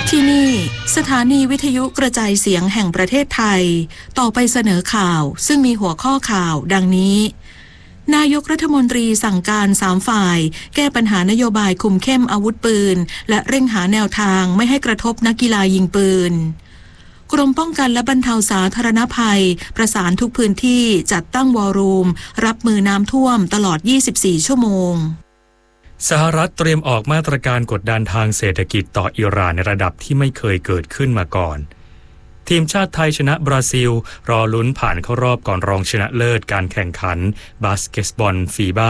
ที่นี่สถานีวิทยุกระจายเสียงแห่งประเทศไทยต่อไปเสนอข่าวซึ่งมีหัวข้อข่าวดังนี้นายกรัฐมนตรีสั่งการ3ฝ่ายแก้ปัญหานโยบายคุมเข้มอาวุธปืนและเร่งหาแนวทางไม่ให้กระทบนักกีฬายิงปืนกรมป้องกันและบรรเทาสาธารณภัยประสานทุกพื้นที่จัดตั้งวอลลุ่มรับมือน้ำท่วมตลอด24ชั่วโมงสหรัฐเตรียมออกมาตรการกดดันทางเศรษฐกิจต่ออิหร่านในระดับที่ไม่เคยเกิดขึ้นมาก่อนทีมชาติไทยชนะบราซิลรอลุ้นผ่านเข้ารอบก่อนรองชนะเลิศการแข่งขันบาสเกตบอลฟีบ้า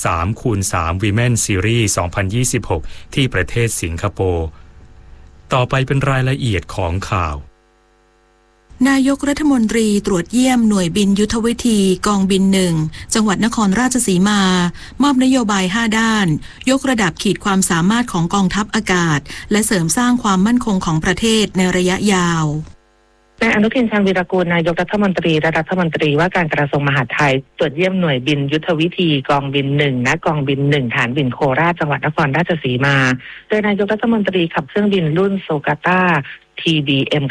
3x3 Women Series 2026 ที่ประเทศสิงคโปร์ต่อไปเป็นรายละเอียดของข่าวนายกรัฐมนตรีตรวจเยี่ยมหน่วยบินยุทธวิธีกองบิน1จังหวัดนครราชสีมามอบนโยบาย5ด้านยกระดับขีดความสามารถของกองทัพอากาศและเสริมสร้างความมั่นคงของประเทศในระยะยาวนายอนุทิน ชาญวีรกูลนายกรัฐมนตรีและรัฐมนตรีว่าการกระทรวงมหาดไทยตรวจเยี่ยมหน่วยบินยุทธวิธีกองบิน1ณกองบิน1ฐานบินโคราชจังหวัดนครราชสีมาโดยนายกรัฐมนตรีขับเครื่องบินรุ่นโซกาต้าTBM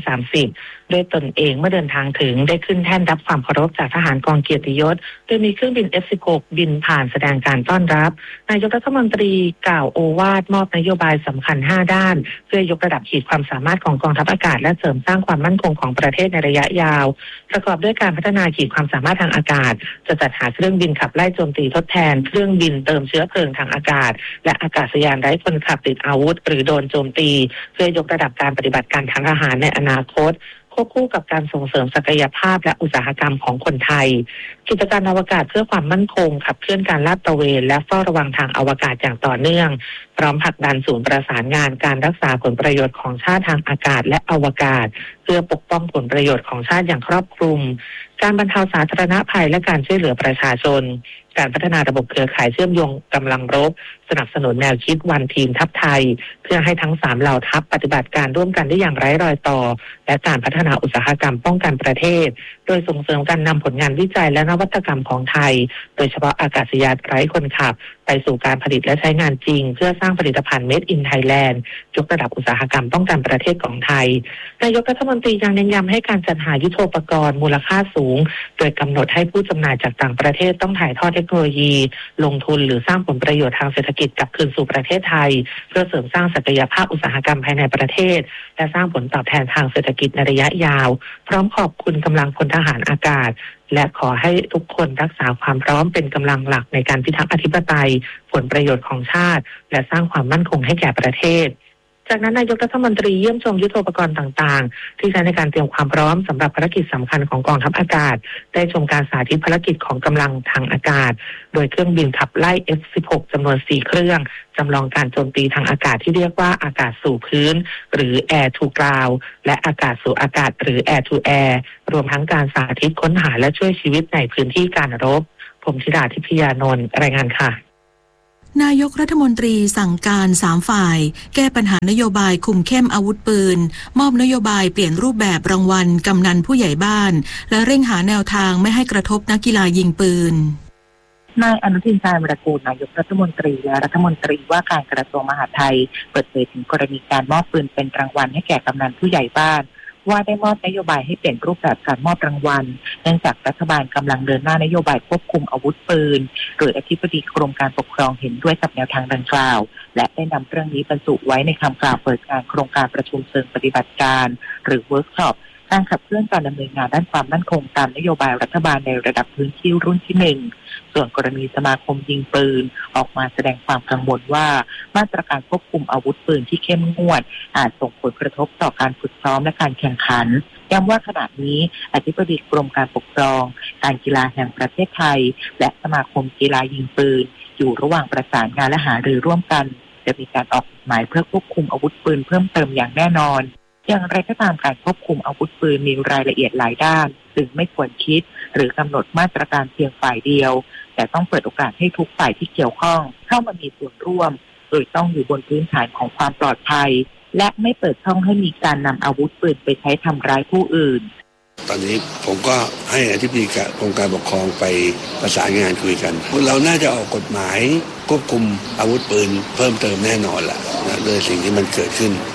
930ด้วยตนเองเมื่อเดินทางถึงได้ขึ้นแท่นรับความเคารพจากทหารกองเกียรติยศโดยมีเครื่องบิน F16 บินผ่านแสดงการต้อนรับนายกรัฐมนตรีกล่าวโอวาทมอบนโยบายสำคัญ5ด้านเพื่อยกระดับขีดความสามารถของกองทัพอากาศและเสริมสร้างความมั่นคงของประเทศในระยะยาวประกอบด้วยการพัฒนาขีดความสามารถทางอากาศจะจัดหาเครื่องบินขับไล่โจมตีทดแทนเครื่องบินเติมเชื้อเพลิงทางอากาศและอากาศยานไร้คนขับติดอาวุธหรือโดนโจมตีเพื่อยกระดับการปฏิบัติการทางทหารในอนาคตควบคู่กับการส่งเสริมศักยภาพและอุตสาหกรรมของคนไทยกิจการอวกาศเพื่อความมั่นคงขับเคลื่อนการลาดตระเวนและเฝ้าระวังทางอวกาศอย่างต่อเนื่องพร้อมผลักดันศูนย์ประสานงานการรักษาผลประโยชน์ของชาติทางอากาศและอวกาศเพื่อปกป้องผลประโยชน์ของชาติอย่างครอบคลุมการบรรเทาสาธารณภัยและการช่วยเหลือประชาชนการพัฒนาระบบเครือข่ายเชื่อมโยงกำลังรบสนับสนุนแนวคิดวันทีมทัพไทยเพื่อให้ทั้ง3เหล่าทัพปฏิบัติการร่วมกันได้อย่างไร้รอยต่อและการพัฒนาอุตสาหกรรมป้องกันประเทศโดยส่งเสริมการนำผลงานวิจัยและนวัตกรรมของไทยโดยเฉพาะอากาศยานไร้คนขับไปสู่การผลิตและใช้งานจริงเพื่อสร้างผลิตภัณฑ์ Made in Thailand ยกระดับอุตสาหกรรมป้องกันประเทศของไทยนายกรัฐมนตรียังเน้นย้ำให้การจัดหายุทโธปกรณ์มูลค่าสูงโดยกำหนดให้ผู้จำหน่ายจากต่างประเทศต้องถ่ายทอดเทคโนโลยีลงทุนหรือสร้างผลประโยชน์ทางเศรษฐกิจกลับคืนสู่ประเทศไทยเพื่อเสริมสร้างศักยภาพอุตสาหกรรมภายในประเทศและสร้างผลตอบแทนทางเศรษฐกิจในระยะยาวพร้อมขอบคุณกำลังพลทหารอากาศและขอให้ทุกคนรักษาความพร้อมเป็นกำลังหลักในการพิทักษ์อธิปไตยผลประโยชน์ของชาติและสร้างความมั่นคงให้แก่ประเทศจากนั้นนายกรัฐมนตรีเยี่ยมชมยุทโธปกรณ์ต่างๆที่ใช้ในการเตรียมความพร้อมสำหรับภารกิจสำคัญของกองทัพอากาศได้ชมการสาธิตภารกิจของกำลังทางอากาศโดยเครื่องบินขับไล่ F16 จำนวน4เครื่องจำลองการโจมตีทางอากาศที่เรียกว่าอากาศสู่พื้นหรือ Air to Ground และอากาศสู่อากาศหรือ Air to Air รวมทั้งการสาธิตค้นหาและช่วยชีวิตในพื้นที่การรบผมธิดาทิพยานนท์รายงานค่ะนายกรัฐมนตรีสั่งการ3ฝ่ายแก้ปัญหานโยบายคุมเข้มอาวุธปืนมอบนโยบายเปลี่ยนรูปแบบรางวัลกำนันผู้ใหญ่บ้านและเร่งหาแนวทางไม่ให้กระทบนักกีฬายิงปืนนายอนุทิน ชาญวีรกูลนายกรัฐมนตรีและรัฐมนตรีว่าการกระทรวงมหาดไทยเปิดเผยถึงกรณีการมอบปืนเป็นรางวัลให้แก่กำนันผู้ใหญ่บ้านว่าได้มอบนโยบายให้เปลี่ยนรูปแบบการมอบรางวัลเนื่องจากรัฐบาลกำลังเดินหน้านโยบายควบคุมอาวุธปืนโดยอธิบดีกรมการปกครองเห็นด้วยกับแนวทางดังกล่าวและได้นำเรื่องนี้บรรจุไว้ในคำกล่าวเปิดงานโครงการประชุมเชิงปฏิบัติการหรือเวิร์กช็อปการขับเคลื่อนการดำเนินงานด้านความมั่นคงตามนโยบายรัฐบาลในระดับพื้นที่รุ่นที่1ส่วนกรณีสมาคมยิงปืนออกมาแสดงความกังวลว่ามาตรการควบคุมอาวุธปืนที่เข้มงวดอาจส่งผลกระทบต่อการฝึกซ้อมและการแข่งขันย้ำว่าขณะนี้อธิบดีกรมการปกครองการกีฬาแห่งประเทศไทยและสมาคมกีฬายิงปืนอยู่ระหว่างประสานงานและหารือร่วมกันจะมีการออกกฎหมายเพื่อควบคุมอาวุธปืนเพิ่มเติมอย่างแน่นอนอย่างไรก็ตามการควบคุมอาวุธปืนมีรายละเอียดหลายด้านจึงไม่ควรคิดหรือกำหนดมาตรการเพียงฝ่ายเดียวแต่ต้องเปิดโอกาสให้ทุกฝ่ายที่เกี่ยวข้องเข้ามามีส่วนร่วมโดยต้องอยู่บนพื้นฐานของความปลอดภัยและไม่เปิดช่องให้มีการนำอาวุธปืนไปใช้ทำร้ายผู้อื่นตอนนี้ผมก็ให้อธิบดีกรมการปกครองไปประสานงานคุยกันเราน่าจะออกกฎหมายควบคุมอาวุธปืนเพิ่มเติมแน่นอนแหละนะโดยสิ่งที่มันเกิดขึ้น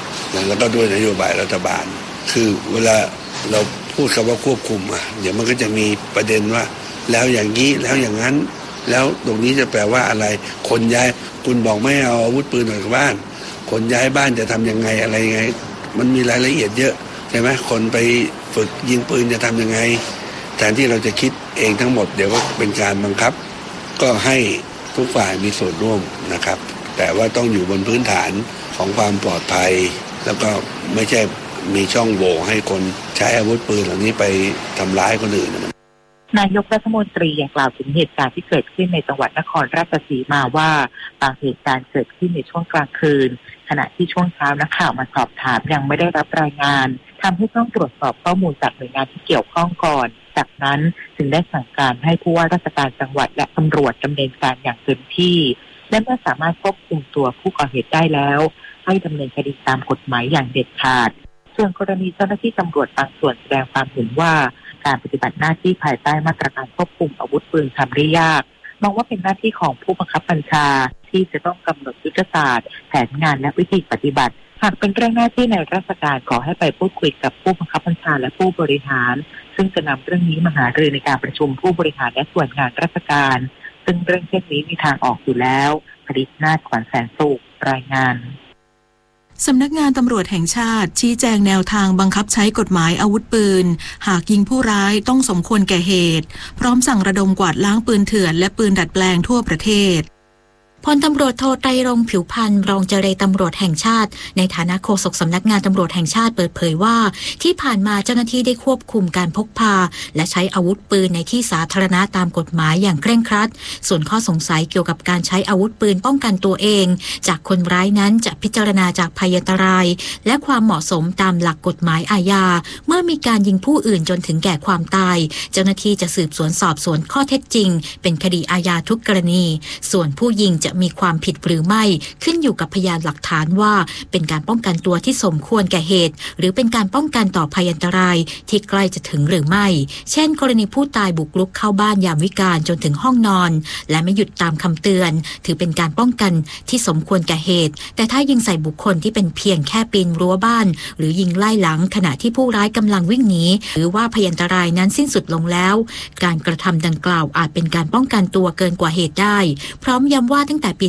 แล้วก็ด้วยนโยบายรัฐบาลคือเวลาเราพูดคำว่าควบคุมเดี๋ยวมันก็จะมีประเด็นว่าแล้วอย่างนี้แล้วอย่างนั้นแล้วตรงนี้จะแปลว่าอะไรคนย้ายคุณบอกไม่เอาอาวุธปืนออกจากบ้านคนย้ายบ้านจะทำยังไงอะไรยังไงมันมีรายละเอียดเยอะใช่ไหมคนไปฝึกยิงปืนจะทำยังไงแทนที่เราจะคิดเองทั้งหมดเดี๋ยวก็เป็นการบังคับก็ให้ทุกฝ่ายมีส่วนร่วมนะครับแต่ว่าต้องอยู่บนพื้นฐานของความปลอดภัยแล้วก็ไม่ใช่มีช่องโหว่ให้คนใช้อาวุธปืนเหล่านี้ไปทำร้ายคนอื่นนายกรัฐมนตรียังกล่าวถึงเหตุการณ์ที่เกิดขึ้นในจังหวัดนครราชสีมาว่าบางเหตุการณ์เกิดขึ้นในช่วงกลางคืนขณะที่ช่วงเช้านักข่าวมาสอบถามยังไม่ได้รับรายงานทำให้ต้องตรวจสอบข้อมูลจากหน่วยงานที่เกี่ยวข้องก่อนจากนั้นจึงได้สั่งการให้ผู้ว่าราชการจังหวัดและตำรวจดำเนินการอย่างเต็มที่และเมื่อสามารถควบคุมตัวผู้ก่อเหตุได้แล้วให้ดำเนินคดีตามกฎหมายอย่างเด็ดขาดส่วนกรณีเจ้าหน้าที่ตำรวจบางส่วนแสดงความเห็นว่าการปฏิบัติหน้าที่ภายใต้มาตรการควบคุมอาวุธปืนทำได้ยากมองว่าเป็นหน้าที่ของผู้บังคับบัญชาที่จะต้องกำหนดยุทธศาสตร์แผนงานและวิธีปฏิบัติหากเป็นเรื่องหน้าที่ในราชการขอให้ไปพูดคุยกับผู้บังคับบัญชาและผู้บริหารซึ่งจะนำเรื่องนี้มาหารือในการประชุมผู้บริหารและส่วนงานราชการซึ่งเรื่องเช่นนี้มีทางออกอยู่แล้วผลิตนาฏขวัญแสนสุขรายงานสำนักงานตำรวจแห่งชาติชี้แจงแนวทางบังคับใช้กฎหมายอาวุธปืนหากยิงผู้ร้ายต้องสมควรแก่เหตุพร้อมสั่งระดมกวาดล้างปืนเถื่อนและปืนดัดแปลงทั่วประเทศพลตำรวจโทไตรรงค์ผิวพรรณรองเจรตำรวจแห่งชาติในฐานะโฆษกสำนักงานตำรวจแห่งชาติเปิดเผยว่าที่ผ่านมาเจ้าหน้าที่ได้ควบคุมการพกพาและใช้อาวุธปืนในที่สาธารณะตามกฎหมายอย่างเคร่งครัดส่วนข้อสงสัยเกี่ยวกับการใช้อาวุธปืนป้องกันตัวเองจากคนร้ายนั้นจะพิจารณาจากภัยอันตรายและความเหมาะสมตามหลักกฎหมายอาญาเมื่อมีการยิงผู้อื่นจนถึงแก่ความตายเจ้าหน้าที่จะสืบสวนสอบสวนข้อเท็จจริงเป็นคดีอาญาทุกกรณีส่วนผู้ยิงจะมีความผิดหรือไม่ขึ้นอยู่กับพยานหลักฐานว่าเป็นการป้องกันตัวที่สมควรแก่เหตุหรือเป็นการป้องกันต่อภัยอันตรายที่ใกล้จะถึงหรือไม่เช่นกรณีผู้ตายบุกรุกเข้าบ้านยามวิกาลจนถึงห้องนอนและไม่หยุดตามคำเตือนถือเป็นการป้องกันที่สมควรแก่เหตุแต่ถ้ายิงใส่บุคคลที่เป็นเพียงแค่ปีนรั้วบ้านหรือยิงไล่หลังขณะที่ผู้ร้ายกำลังวิ่งหนีหรือว่าภัยอันตรายนั้นสิ้นสุดลงแล้วการกระทำดังกล่าวอาจเป็นการป้องกันตัวเกินกว่าเหตุได้พร้อมย้ำว่าตั้งแต่ปี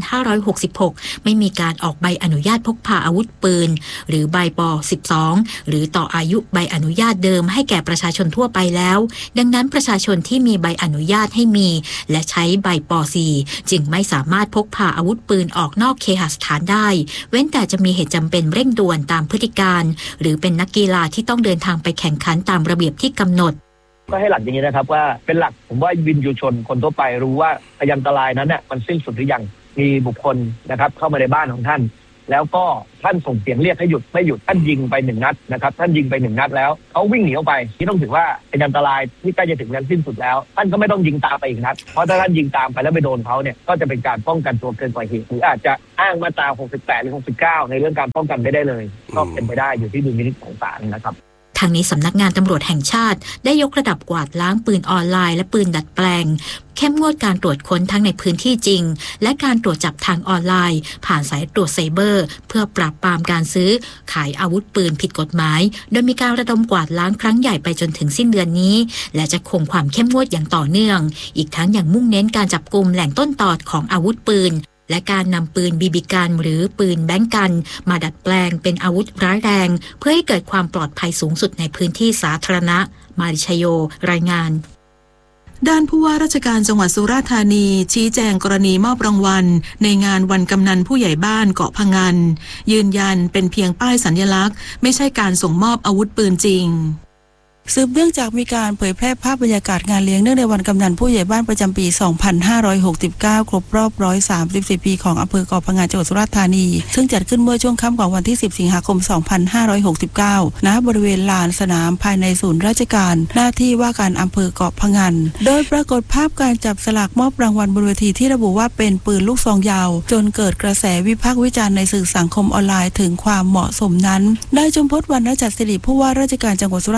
2566ไม่มีการออกใบอนุญาตพกพาอาวุธปืนหรือใบป.12 หรือต่ออายุใบอนุญาตเดิมให้แก่ประชาชนทั่วไปแล้วดังนั้นประชาชนที่มีใบอนุญาตให้มีและใช้ใบป.4 จึงไม่สามารถพกพาอาวุธปืนออกนอกเคหสถานได้เว้นแต่จะมีเหตุจำเป็นเร่งด่วนตามพฤติการหรือเป็นนักกีฬาที่ต้องเดินทางไปแข่งขันตามระเบียบที่กำหนดก็ให้หลักอย่างนี้นะครับว่าเป็นหลักผมว่าวินยูชนคนทั่วไปรู้ว่าพยันตรายนั้นเนี่ยมันสิ้นสุดหรือยังมีบุคคลนะครับเข้ามาในบ้านของท่านแล้วก็ท่านส่งเสียงเรียกให้หยุดไม่หยุดท่านยิงไป1 นัดนะครับท่านยิงไป1 นัดแล้วเขาวิ่งหนีออกไปที่ต้องถือว่าเป็นอันตรายที่ใกล้จะถึงนั้นสิ้นสุดแล้วท่านก็ไม่ต้องยิงตามไปอีกนัดเพราะถ้าท่านยิงตามไปแล้วไปโดนเขาเนี่ยก็จะเป็นการป้องกันตัวเกินกว่าเหตุหรืออาจจะอ้างมาตรา68หรือ69ในเรื่องการป้องกันไม่ได้เลยก็เป็นไปได้อยู่ที่ดุลพินิจของศาลนะครับทางนี้สำนักงานตำรวจแห่งชาติได้ยกระดับกวาดล้างปืนออนไลน์และปืนดัดแปลงเข้มงวดการตรวจค้นทั้งในพื้นที่จริงและการตรวจจับทางออนไลน์ผ่านสายตรวจไซเบอร์เพื่อปราบปรามการซื้อขายอาวุธปืนผิดกฎหมายโดยมีการระดมกวาดล้างครั้งใหญ่ไปจนถึงสิ้นเดือนนี้และจะคงความเข้มงวดอย่างต่อเนื่องอีกทั้งยังมุ่งเน้นการจับกุมแหล่งต้นตอของอาวุธปืนและการนำปืนบีบีกันหรือปืนแบงก์กันมาดัดแปลงเป็นอาวุธร้ายแรงเพื่อให้เกิดความปลอดภัยสูงสุดในพื้นที่สาธารณะมาริชโยรายงานด้านผู้ว่าราชการจังหวัดสุราษฎร์ธานีชี้แจงกรณีมอบรางวัลในงานวันกำนันผู้ใหญ่บ้านเกาะพะงันยืนยันเป็นเพียงป้ายสัญลักษณ์ไม่ใช่การส่งมอบอาวุธปืนจริงสืบเนื่องจากมีการเผยแพร่ภาพบรรยากาศงานเลี้ยงเนื่องในวันกำนันผู้ใหญ่บ้านประจำปี 2569 ครบรอบ134 ปีของอำเภอเกาะพะงันจังหวัดสุราษฎร์ธานีซึ่งจัดขึ้นเมื่อช่วงค่ำของวันที่ 10 สิงหาคม 2569 ณ บริเวณลานสนามภายในศูนย์ราชการหน้าที่ว่าการอำเภอเกาะพะงันโดยปรากฏภาพการจับสลากมอบรางวัลบนเวทีที่ระบุว่าเป็นปืนลูกซองยาวจนเกิดกระแสวิพากษ์วิจารณ์ในสื่อสังคมออนไลน์ถึงความเหมาะสมนั้นนายจุมพจน์ วรรณจัดศิริผู้ว่าราชการจังหวัดสุราษฎร์ธานีได้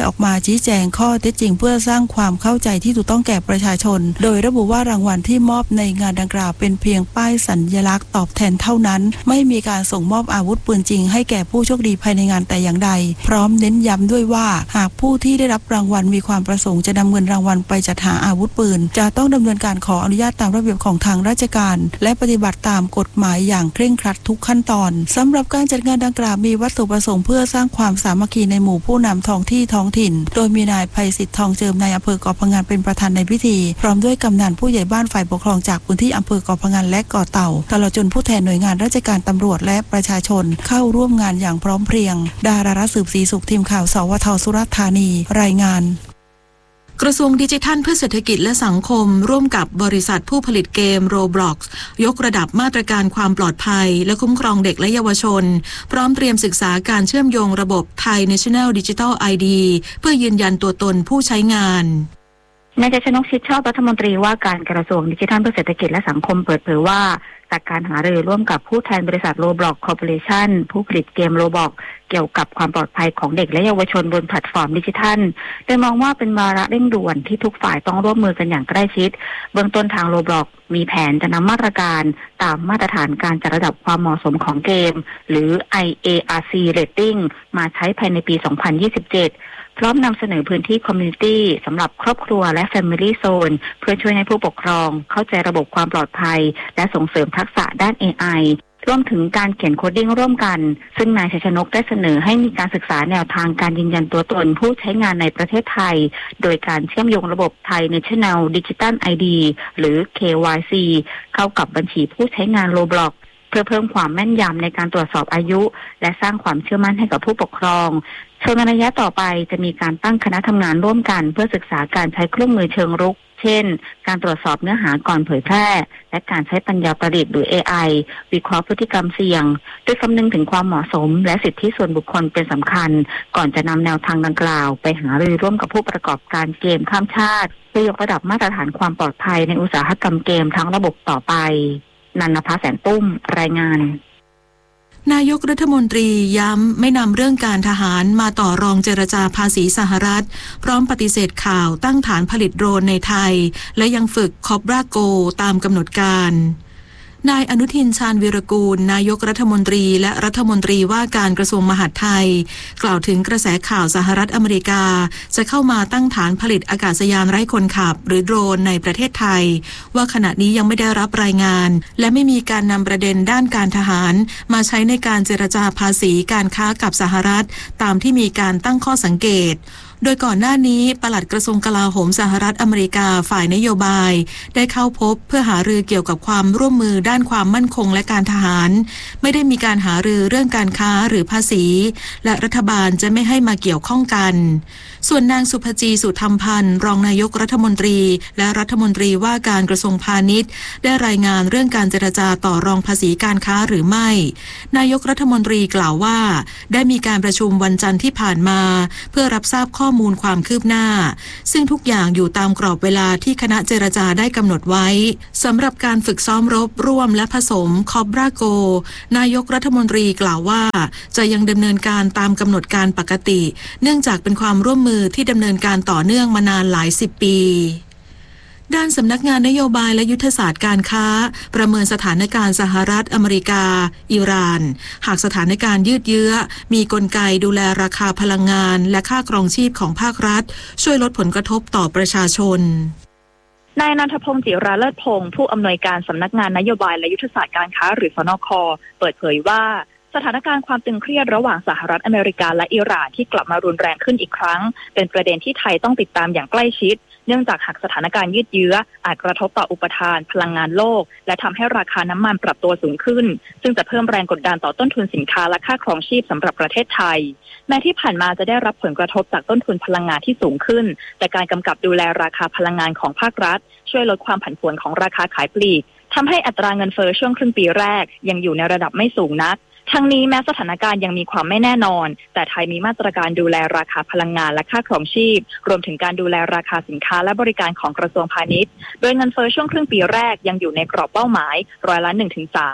ออกมาชี้แจงข้อเท็จจริงเพื่อสร้างความเข้าใจที่ถูกต้องแก่ประชาชนโดยระบุว่ารางวัลที่มอบในงานดังกล่าวเป็นเพียงป้ายสัญลักษณ์ตอบแทนเท่านั้นไม่มีการส่งมอบอาวุธปืนจริงให้แก่ผู้โชคดีภายในงานแต่อย่างใดพร้อมเน้นย้ำด้วยว่าหากผู้ที่ได้รับรางวัลมีความประสงค์จะนำเงินรางวัลไปจัดหาอาวุธปืนจะต้องดำเนินการขออนุญาตตามระเบียบของทางราชการและปฏิบัติตามกฎหมายอย่างเคร่งครัดทุกขั้นตอนสำหรับการจัดงานดังกล่าวมีวัตถุประสงค์เพื่อสร้างความสามัคคีในหมู่ผู้นำท้องที่ท้องถิ่นโดยมีนายไพศิษฐ์ทองเจิมนายอำเภอเกาะพะงันเป็นประธานในพิธีพร้อมด้วยกำนันผู้ใหญ่บ้านฝ่ายปกครองจากพื้นที่อำเภอเกาะพะงันและเกาะเต่าตลอดจนผู้แทนหน่วยงานราชการตำรวจและประชาชนเข้าร่วมงานอย่างพร้อมเพรียงดารารัตน์สืบศรีสุขทีมข่าวสวท.สุราษฎร์ธานีรายงานกระทรวงดิจิทัลเพื่อเศรษฐกิจและสังคมร่วมกับบริษัทผู้ผลิตเกม Roblox ยกระดับมาตรการความปลอดภัยและคุ้มครองเด็กและเยาวชนพร้อมเตรียมศึกษาการเชื่อมโยงระบบไทย National Digital ID เพื่อยืนยันตัวตนผู้ใช้งานนายชนก ชิดชอบรัฐมนตรีว่าการกระทรวงดิจิทัลเพื่อเศรษฐกิจและสังคมเปิดเผยว่าจากการหารือร่วมกับผู้แทนบริษัท Roblox Corporation ผู้ผลิตเกม Roblox เกี่ยวกับความปลอดภัยของเด็กและเยาวชนบนแพลตฟอร์มดิจิทัลโดยมองว่าเป็นวาระเร่งด่วนที่ทุกฝ่ายต้องร่วมมือกันอย่างใกล้ชิดเบื้องต้นทาง Roblox มีแผนจะนำมาตรการตามมาตรฐานการจัดระดับความเหมาะสมของเกมหรือ IARC Rating มาใช้ภายในปี 2027พร้อมนำเสนอพื้นที่คอมมูนิตี้สำหรับครอบครัวและ Family Zone เพื่อช่วยให้ผู้ปกครองเข้าใจระบบความปลอดภัยและส่งเสริมทักษะด้าน AI รวมถึงการเขียนโคดดิ้งร่วมกันซึ่งนายชัยชนกได้เสนอให้มีการศึกษาแนวทางการยืนยันตัวตนผู้ใช้งานในประเทศไทยโดยการเชื่อมโยงระบบไทย National Digital ID หรือ KYC เข้ากับบัญชีผู้ใช้งาน Roblox เพื่อเพิ่มความแม่นยำในการตรวจสอบอายุและสร้างความเชื่อมั่นให้กับผู้ปกครองส่วนในระยะต่อไปจะมีการตั้งคณะทำงานร่วมกันเพื่อศึกษาการใช้เครื่องมือเชิงรุกเช่นการตรวจสอบเนื้อหาก่อนเผยแพร่และการใช้ปัญญาประดิษฐ์หรือ AI วิเคราะห์พฤติกรรมเสี่ยงโดยคำนึงถึงความเหมาะสมและสิทธิส่วนบุคคลเป็นสำคัญก่อนจะนำแนวทางดังกล่าวไปหารือร่วมกับผู้ประกอบการเกมข้ามชาติเพื่อยกระดับมาตรฐานความปลอดภัยในอุตสาหกรรมเกมทั้งระบบต่อไปนันนภาแสนตุ้มรายงานนายกรัฐมนตรีย้ำไม่นำเรื่องการทหารมาต่อรองเจรจาภาษีสหรัฐพร้อมปฏิเสธข่าวตั้งฐานผลิตโดรนในไทยและยังฝึกคอบราโกตามกำหนดการนายอนุทินชาญวีรกูลนายกรัฐมนตรีและรัฐมนตรีว่าการกระทรวงมหาดไทยกล่าวถึงกระแสข่าวสหรัฐอเมริกาจะเข้ามาตั้งฐานผลิตอากาศยานไร้คนขับหรือโดรนในประเทศไทยว่าขณะนี้ยังไม่ได้รับรายงานและไม่มีการนำประเด็นด้านการทหารมาใช้ในการเจรจาภาษีการค้ากับสหรัฐตามที่มีการตั้งข้อสังเกตโดยก่อนหน้านี้ปลัดกระทรวงกลาโหมสหรัฐอเมริกาฝ่ายนโยบายได้เข้าพบเพื่อหารือเกี่ยวกับความร่วมมือด้านความมั่นคงและการทหารไม่ได้มีการหารือเรื่องการค้าหรือภาษีและรัฐบาลจะไม่ให้มาเกี่ยวข้องกันส่วนนางสุภจีสุธรรมพันธ์รองนายกรัฐมนตรีและรัฐมนตรีว่าการกระทรวงพาณิชย์ได้รายงานเรื่องการเจรจาต่อรองภาษีการค้าหรือไม่นายกรัฐมนตรีกล่าวว่าได้มีการประชุมวันจันทร์ที่ผ่านมาเพื่อรับทราบข้อมูลความคืบหน้าซึ่งทุกอย่างอยู่ตามกรอบเวลาที่คณะเจรจาได้กำหนดไว้สำหรับการฝึกซ้อมรบร่วมและผสมคอบราโกนายกรัฐมนตรีกล่าวว่าจะยังดำเนินการตามกำหนดการปกติเนื่องจากเป็นความร่วมมือที่ดำเนินการต่อเนื่องมานานหลาย10 ปีด้านสำนักงานนโยบายและยุทธศาสตร์การค้าประเมินสถานการณ์สหรัฐอเมริกาอิหร่านหากสถานการณ์ยืดเยื้อมีกลไกดูแลราคาพลังงานและค่าครองชีพของภาครัฐช่วยลดผลกระทบต่อประชาชนนายณัฐพงษ์ จิราเลิศพงศ์ผู้อำนวยการสำนักงานนโยบายและยุทธศาสตร์การค้าหรือสนค.เปิดเผยว่าสถานการณ์ความตึงเครียดระหว่างสหรัฐอเมริกาและอิหร่านที่กลับมารุนแรงขึ้นอีกครั้งเป็นประเด็นที่ไทยต้องติดตามอย่างใกล้ชิดเนื่องจากหากสถานการณ์ยืดเยื้ออาจกระทบต่ออุปทานพลังงานโลกและทำให้ราคาน้ำมันปรับตัวสูงขึ้นซึ่งจะเพิ่มแรงกดดันต่อต้นทุนสินค้าและค่าครองชีพสำหรับประเทศไทยแม้ที่ผ่านมาจะได้รับผลกระทบจากต้นทุนพลังงานที่สูงขึ้นแต่การกำกับดูแลราคาพลังงานของภาครัฐช่วยลดความผันผวนของราคาขายปลีกทำให้อัตราเงินเฟ้อช่วงครึ่งปีแรกยังอยู่ในระดับไม่สูงนักทั้งนี้แม้สถานการณ์ยังมีความไม่แน่นอนแต่ไทยมีมาตรการดูแลราคาพลังงานและค่าครองชีพรวมถึงการดูแลราคาสินค้าและบริการของกระทรวงพาณิชย์โดยเงินเฟ้อช่วงครึ่งปีแรกยังอยู่ในกรอบเป้าหมาย1% ถึง 3%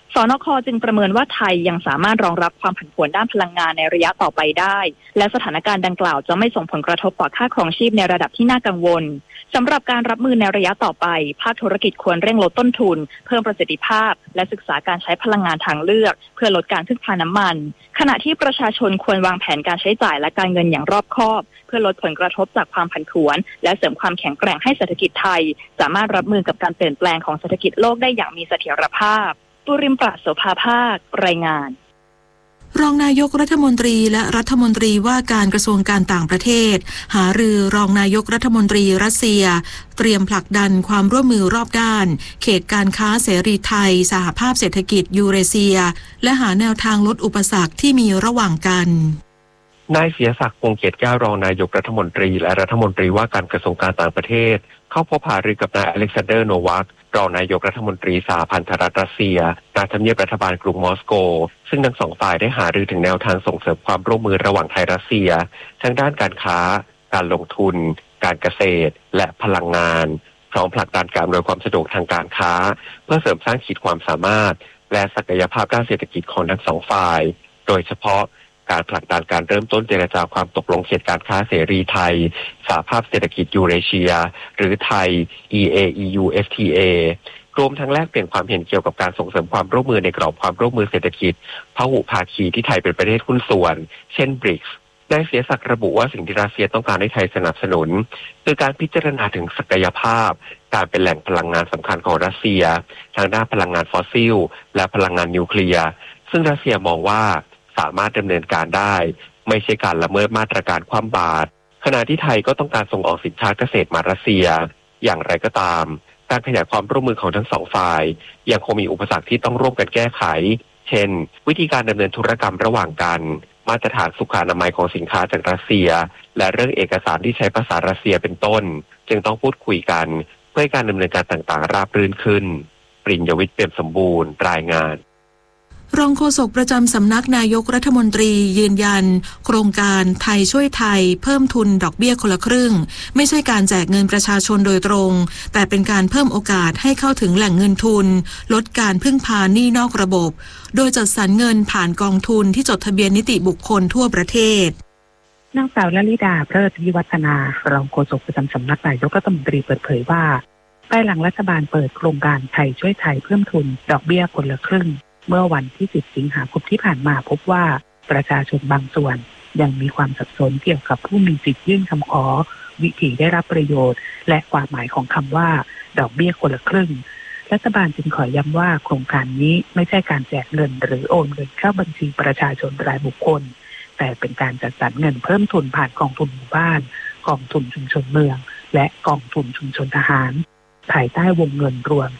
สนค.จึงประเมินว่าไทยยังสามารถรองรับความผันผวนด้านพลังงานในระยะต่อไปได้และสถานการณ์ดังกล่าวจะไม่ส่งผลกระทบต่อค่าครองชีพในระดับที่น่ากังวลสำหรับการรับมือในระยะต่อไปภาคธุรกิจควรเร่งลดต้นทุนเพิ่มประสิทธิภาพและศึกษาการใช้พลังงานทางเลือกเพื่อลดการพึ่งพาน้ำมันขณะที่ประชาชนควรวางแผนการใช้จ่ายและการเงินอย่างรอบคอบเพื่อลดผลกระทบจากความผันผวนและเสริมความแข็งแกร่งให้เศรษฐกิจไทยสามารถรับมือกับการเปลี่ยนแปลงของเศรษฐกิจโลกได้อย่างมีเสถียรภาพปุริมปราศโสภาภาครายงานรองนายกรัฐมนตรีและรัฐมนตรีว่าการกระทรวงการต่างประเทศหารือรองนายกรัฐมนตรีรัสเซียเตรียมผลักดันความร่วมมือรอบด้านเขตการค้าเสรีไทยสหภาพเศรษฐกิจยูเรเซียและหาแนวทางลดอุปสรรคที่มีระหว่างกันนายเสียศักดิ์วงศ์เกตแก้วรองนายกรัฐมนตรีและรัฐมนตรีว่าการกระทรวงการต่างประเทศเข้าพบหารือกับนายอเล็กซานเดอร์โนวัครองนายกรัฐมนตรีสหพันธรัฐรัสเซียณทำเนียบรัฐบาลกรุงมอสโกซึ่งทั้งสองฝ่ายได้หารือถึงแนวทางส่งเสริมความร่วมมือระหว่างไทยรัสเซียทั้งด้านการค้าการลงทุนการเกษตรและพลังงานพร้อมผลักดันการอำนวยความสะดวกทางการค้าเพื่อเสริมสร้างขีดความสามารถและศักยภาพด้านเศรษฐกิจของทั้งสองฝ่ายโดยเฉพาะการผลักดันการเริ่มต้นเจรจาความตกลงเขตการค้าเสรีไทยสหภาพเศรษฐกิจยูเรเซียหรือไทย EAEU FTA รวมทั้งแลกเปลี่ยนความเห็นเกี่ยวกับการส่งเสริมความร่วมมือในกรอบความร่วมมือเศรษฐกิจพหุภาคีที่ไทยเป็นประเทศหุ้นส่วนเช่น BRICS นายเสียศักดิ์ระบุว่าสิ่งที่รัสเซียต้องการให้ไทยสนับสนุนคือการพิจารณาถึงศักยภาพการเป็นแหล่งพลังงานสำคัญของรัสเซียทางด้านพลังงานฟอสซิลและพลังงานนิวเคลียร์ซึ่งรัสเซียมองว่าสามารถดำเนินการได้ไม่ใช่การละเมิดมาตรการคว่ำบาตรขณะที่ไทยก็ต้องการส่งออกสินค้าเกษตรมารัสเซียอย่างไรก็ตามการขยายความร่วมมือของทั้งสองฝ่ายยังคงมีอุปสรรคที่ต้องร่วมกันแก้ไขเช่นวิธีการดำเนินธุรกรรมระหว่างกันมาตรฐานสุขอนามัยของสินค้าจากรัสเซียและเรื่องเอกสารที่ใช้ภาษารัสเซียเป็นต้นจึงต้องพูดคุยกันเพื่อให้การดำเนินการต่างๆราบรื่นขึ้นปริญญวิทย์เปี่ยมสมบูรณ์รายงานรองโฆษกประจำสำนักนายกรัฐมนตรียืนยันโครงการไทยช่วยไทยเพิ่มทุนดอกเบี้ยคนละครึ่งไม่ใช่การแจกเงินประชาชนโดยตรงแต่เป็นการเพิ่มโอกาสให้เข้าถึงแหล่งเงินทุนลดการพึ่งพาหนี้นอกระบบโดยจัดสรรเงินผ่านกองทุนที่จดทะเบียนนิติบุคคลทั่วประเทศนางสาวลลิดาเพลิดวิวัฒนารองโฆษกประจำสำนักนายกรัฐมนตรีเปิดเผยว่าภายหลังรัฐบาลเปิดโครงการไทยช่วยไทยเพิ่มทุนดอกเบี้ยคนละครึ่งเมื่อวันที่ 10 สิงหาคมที่ผ่านมาพบว่าประชาชนบางส่วนยังมีความสับสนเกี่ยวกับผู้มีสิทธิ์ยื่นคำขอวิธีได้รับประโยชน์และความหมายของคำว่าดอกเบี้ยคนละครึ่งรัฐบาลจึงขอย้ำว่าโครงการนี้ไม่ใช่การแจกเงินหรือโอนเงินเข้าบัญชีประชาชนรายบุคคลแต่เป็นการจัดสรรเงินเพิ่มทุนผ่านกองทุนหมู่บ้านกองทุนชุมชนเมืองและกองทุนชุมชนทหารภายใต้วงเงินรวม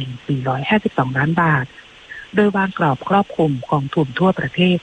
4,452 ล้านบาทโดยวางกรอบครอบคลุมกองทุนทั่วประเทศ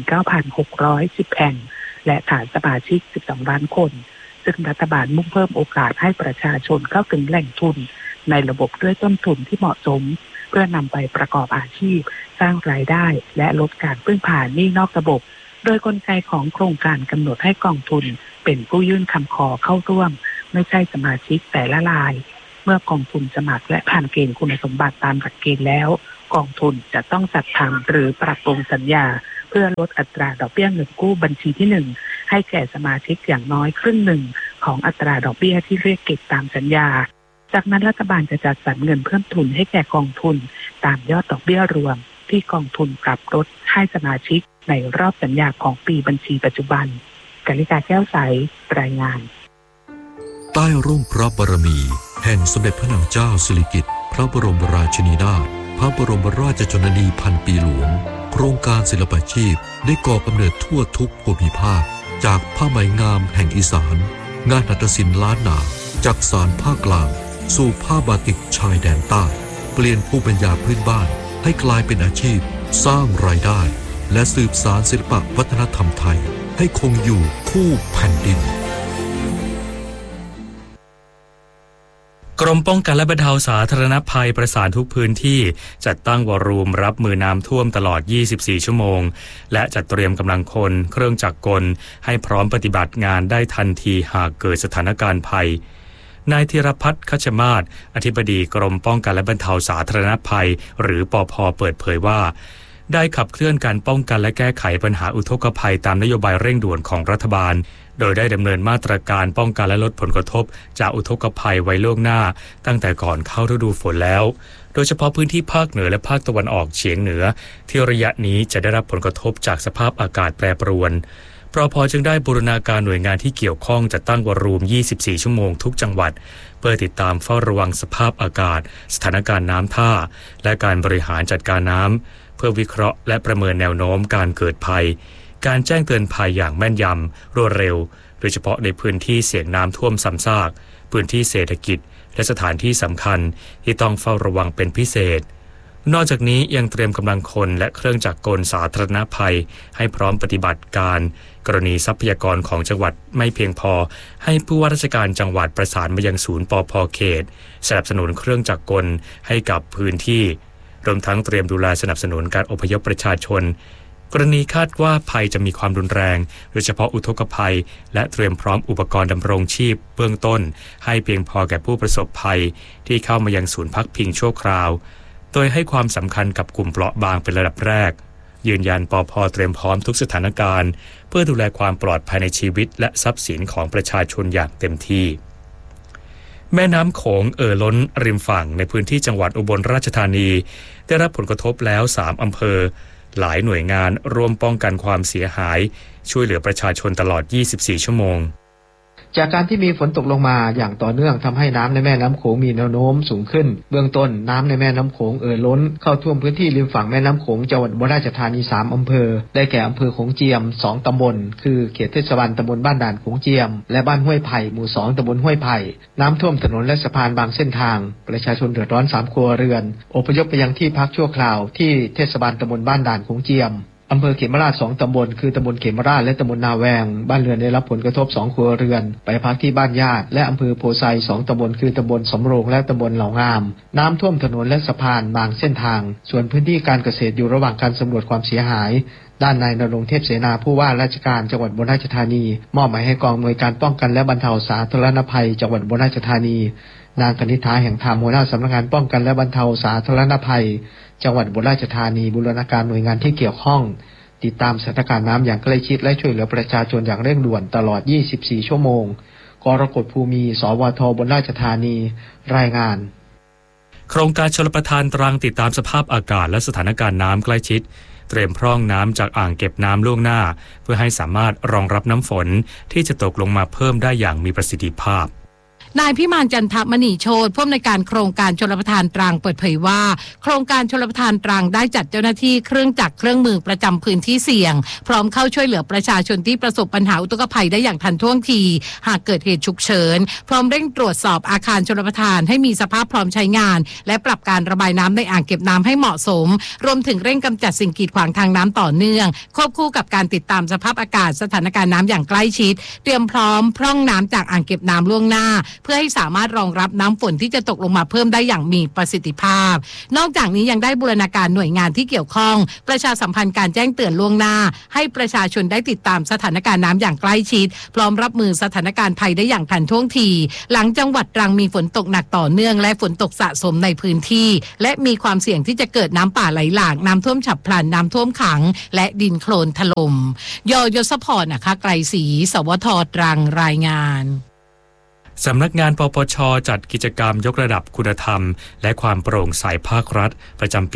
79,610 แห่งและฐานสมาชิก 12 ล้านคนซึ่งรัฐบาลมุ่งเพิ่มโอกาสให้ประชาชนเข้าถึงแหล่งทุนในระบบด้วยต้นทุนที่เหมาะสมเพื่อนำไปประกอบอาชีพสร้างรายได้และลดการพึ่งพาหนี้นอกระบบโดยกลไกของโครงการกำหนดให้กองทุนเป็นผู้ยื่นคำขอเข้าร่วมไม่ใช่สมาชิกแต่ละรายเมื่อกองทุนสมัครและผ่านเกณฑ์คุณสมบัติตามหลักเกณฑ์แล้วกองทุนจะต้องจัดทำหรือปรับปรุงสัญญาเพื่อลดอัตราดอกเบี้ยเงินกู้บัญชีที่1ให้แก่สมาชิกอย่างน้อยครึ่งหนึ่งของอัตราดอกเบี้ยที่เรียกเก็บตามสัญญาจากนั้นรัฐบาลจะจัดสรรเงินเพิ่มทุนให้แก่กองทุนตามยอดดอกเบี้ยรวมที่กองทุนปรับลดให้สมาชิกในรอบสัญญาของปีบัญชีปัจจุบันกฤษฎาแก้วใสรายงานใต้ร่มพระบารมีแห่งสมเด็จพระนางเจ้าสิริกิติ์พระบรมราชินีนาถพระบรมราชชนนีพันปีหลวงโครงการศิลปาชีพได้ก่อกำเนิดทั่วทุกภูมิภาคจากผ้าไหมงามแห่งอีสานงานหัตถศิลป์ล้านนาจากสานภาคกลางสู่ผ้าบาติกชายแดนใต้เปลี่ยนภูมิปัญญาพื้นบ้านให้กลายเป็นอาชีพสร้างรายได้และสืบสานศิลปวัฒนธรรมไทยให้คงอยู่คู่แผ่นดินกรมป้องกันและบรรเทาสาธารณภัยประสานทุกพื้นที่จัดตั้งวอร์รูมรับมือน้ำท่วมตลอด 24 ชั่วโมงและจัดเตรียมกำลังคนเครื่องจักรกลให้พร้อมปฏิบัติงานได้ทันทีหากเกิดสถานการณ์ภัยนายธีรพัฒน์คัชมาศอธิบดีกรมป้องกันและบรรเทาสาธารณภัยหรือปภ.เปิดเผยว่าได้ขับเคลื่อนการป้องกันและแก้ไขปัญหาอุทกภัยตามนโยบายเร่งด่วนของรัฐบาลโดยได้ดำเนินมาตรการป้องกันและลดผลกระทบจากอุทกภัยไว้ล่วงหน้าตั้งแต่ก่อนเข้าฤดูฝนแล้วโดยเฉพาะพื้นที่ภาคเหนือและภาคตะวันออกเฉียงเหนือที่ระยะนี้จะได้รับผลกระทบจากสภาพอากาศแปรปรวนปภ.จึงได้บูรณาการหน่วยงานที่เกี่ยวข้องจัดตั้งวอรูม 24 ชั่วโมงทุกจังหวัดเพื่อติดตามเฝ้าระวังสภาพอากาศสถานการณ์น้ำท่าและการบริหารจัดการน้ำเพื่อวิเคราะห์และประเมินแนวโน้มการเกิดภัยการแจ้งเตือนภัยอย่างแม่นยำรวดเร็วโดยเฉพาะในพื้นที่เสี่ยงน้ำท่วมซ้ำซากพื้นที่เศรษฐกิจและสถานที่สำคัญที่ต้องเฝ้าระวังเป็นพิเศษนอกจากนี้ยังเตรียมกำลังคนและเครื่องจักรกลสาธารณภัยให้พร้อมปฏิบัติการกรณีทรัพยากรของจังหวัดไม่เพียงพอให้ผู้ว่าราชการจังหวัดประสานมายังศูนย์ปภ.เขตสนับสนุนเครื่องจักรกลให้กับพื้นที่รวมทั้งเตรียมดูแลสนับสนุนการอพยพประชาชนกรณีคาดว่าภัยจะมีความรุนแรงโดยเฉพาะอุทกภัยและเตรียมพร้อมอุปกรณ์ดำรงชีพเบื้องต้นให้เพียงพอแก่ผู้ประสบภัยที่เข้ามายังศูนย์พักพิงชั่วคราวโดยให้ความสำคัญกับกลุ่มเปราะบางเป็นระดับแรกยืนยันปภ.เตรียมพร้อมทุกสถานการณ์เพื่อดูแลความปลอดภัยในชีวิตและทรัพย์สินของประชาชนอย่างเต็มที่แม่น้ำโขงล้นริมฝั่งในพื้นที่จังหวัดอุบลราชธานีได้รับผลกระทบแล้ว3 อำเภอหลายหน่วยงานร่วมป้องกันความเสียหายช่วยเหลือประชาชนตลอด 24 ชั่วโมงจากการที่มีฝนตกลงมาอย่างต่อเนื่องทำให้น้ำในแม่น้ำโขงมีแนวโน้มสูงขึ้นเบื้องต้นน้ำในแม่น้ำโขงล้นเข้าท่วมพื้นที่ริมฝั่งแม่น้ำโขงจังหวัดอุบลราชธานี3 อำเภอได้แก่อำเภอโขงเจียม2 ตำบลคือเขตเทศบาลตำบลบ้านด่านโขงเจียมและบ้านห้วยไผ่หมู่2 ตำบลห้วยไผ่น้ำท่วมถนนและสะพานบางเส้นทางประชาชนเดือดร้อน3 ครัวเรือนอพยพไปยังที่พักชั่วคราวที่เทศบาลตำบลบ้านด่านโขงเจียมอำเภอเขมราช2 ตำบลคือตำบลเขมราชและตำบลนาแวงบ้านเรือนได้รับผลกระทบ2 ครัวเรือนไปพักที่บ้านญาติและอำเภอโพไซ2 ตำบลคือตำบลสำโรงและตำบลเหล่างามน้ำท่วมถนนและสะพานบางเส้นทางส่วนพื้นที่การเกษตรอยู่ระหว่างการสำรวจความเสียหายด้านนายณรงค์เทพเสนาผู้ว่าราชการจังหวัดอุบลราชธานีมอบหมายให้กองอำนวยการป้องกันและบรรเทาสาธารณภัยจังหวัดอุบลราชธานีนางกนิษฐาแห่งธรรมหัวหน้าสำนักงานป้องกันและบรรเทาสาธารณภัยจังหวัดอุบลราชธานีบูรณาการหน่วยงานที่เกี่ยวข้องติดตามสถานการณ์น้ำอย่างใกล้ชิดและช่วยเหลือประชาชนอย่างเร่งด่วนตลอด 24 ชั่วโมงกรกฎภูมิสวทอุบลราชธานีรายงานโครงการชลประทานตรังติดตามสภาพอากาศและสถานการณ์น้ำใกล้ชิดเตรียมพร่องน้ำจากอ่างเก็บน้ำล่วงหน้าเพื่อให้สามารถรองรับน้ำฝนที่จะตกลงมาเพิ่มได้อย่างมีประสิทธิภาพนายพิมานจันทมณีโชติผู้อำนวยการโครงการชลประทานตรังเปิดเผยว่าโครงการชลประทานตรังได้จัดเจ้าหน้าที่เครื่องจักรเครื่องมือประจำพื้นที่เสี่ยงพร้อมเข้าช่วยเหลือประชาชนที่ประสบปัญหาอุทกภัยได้อย่างทันท่วงทีหากเกิดเหตุฉุกเฉินพร้อมเร่งตรวจสอบอาคารชลประทานให้มีสภาพพร้อมใช้งานและปรับการระบายน้ำในอ่างเก็บน้ำให้เหมาะสมรวมถึงเร่งกำจัดสิ่งกีดขวางทางน้ำต่อเนื่องควบคู่กับการติดตามสภาพอากาศสถานการณ์น้ำอย่างใกล้ชิดเตรียมพร้อมพร่องน้ำจากอ่างเก็บน้ำล่วงหน้าเพื่อให้สามารถรองรับน้ำฝนที่จะตกลงมาเพิ่มได้อย่างมีประสิทธิภาพนอกจากนี้ยังได้บูรณาการหน่วยงานที่เกี่ยวข้องประชาสัมพันธ์การแจ้งเตือนล่วงหน้าให้ประชาชนได้ติดตามสถานการณ์น้ำอย่างใกล้ชิดพร้อมรับมือสถานการณ์ภัยได้อย่างทันท่วงทีหลังจังหวัดตรังมีฝนตกหนักต่อเนื่องและฝนตกสะสมในพื้นที่และมีความเสี่ยงที่จะเกิดน้ำป่าไหลหลากน้ำท่วมฉับพลันน้ำท่วมขังและดินโคลนถล่มยศพรนะคะไกรศรีสวทตรังรายงานสำนักงานปปช.จัดกิจกรรมยกระดับคุณธรรมและความโปร่งใสภาครัฐประจำปี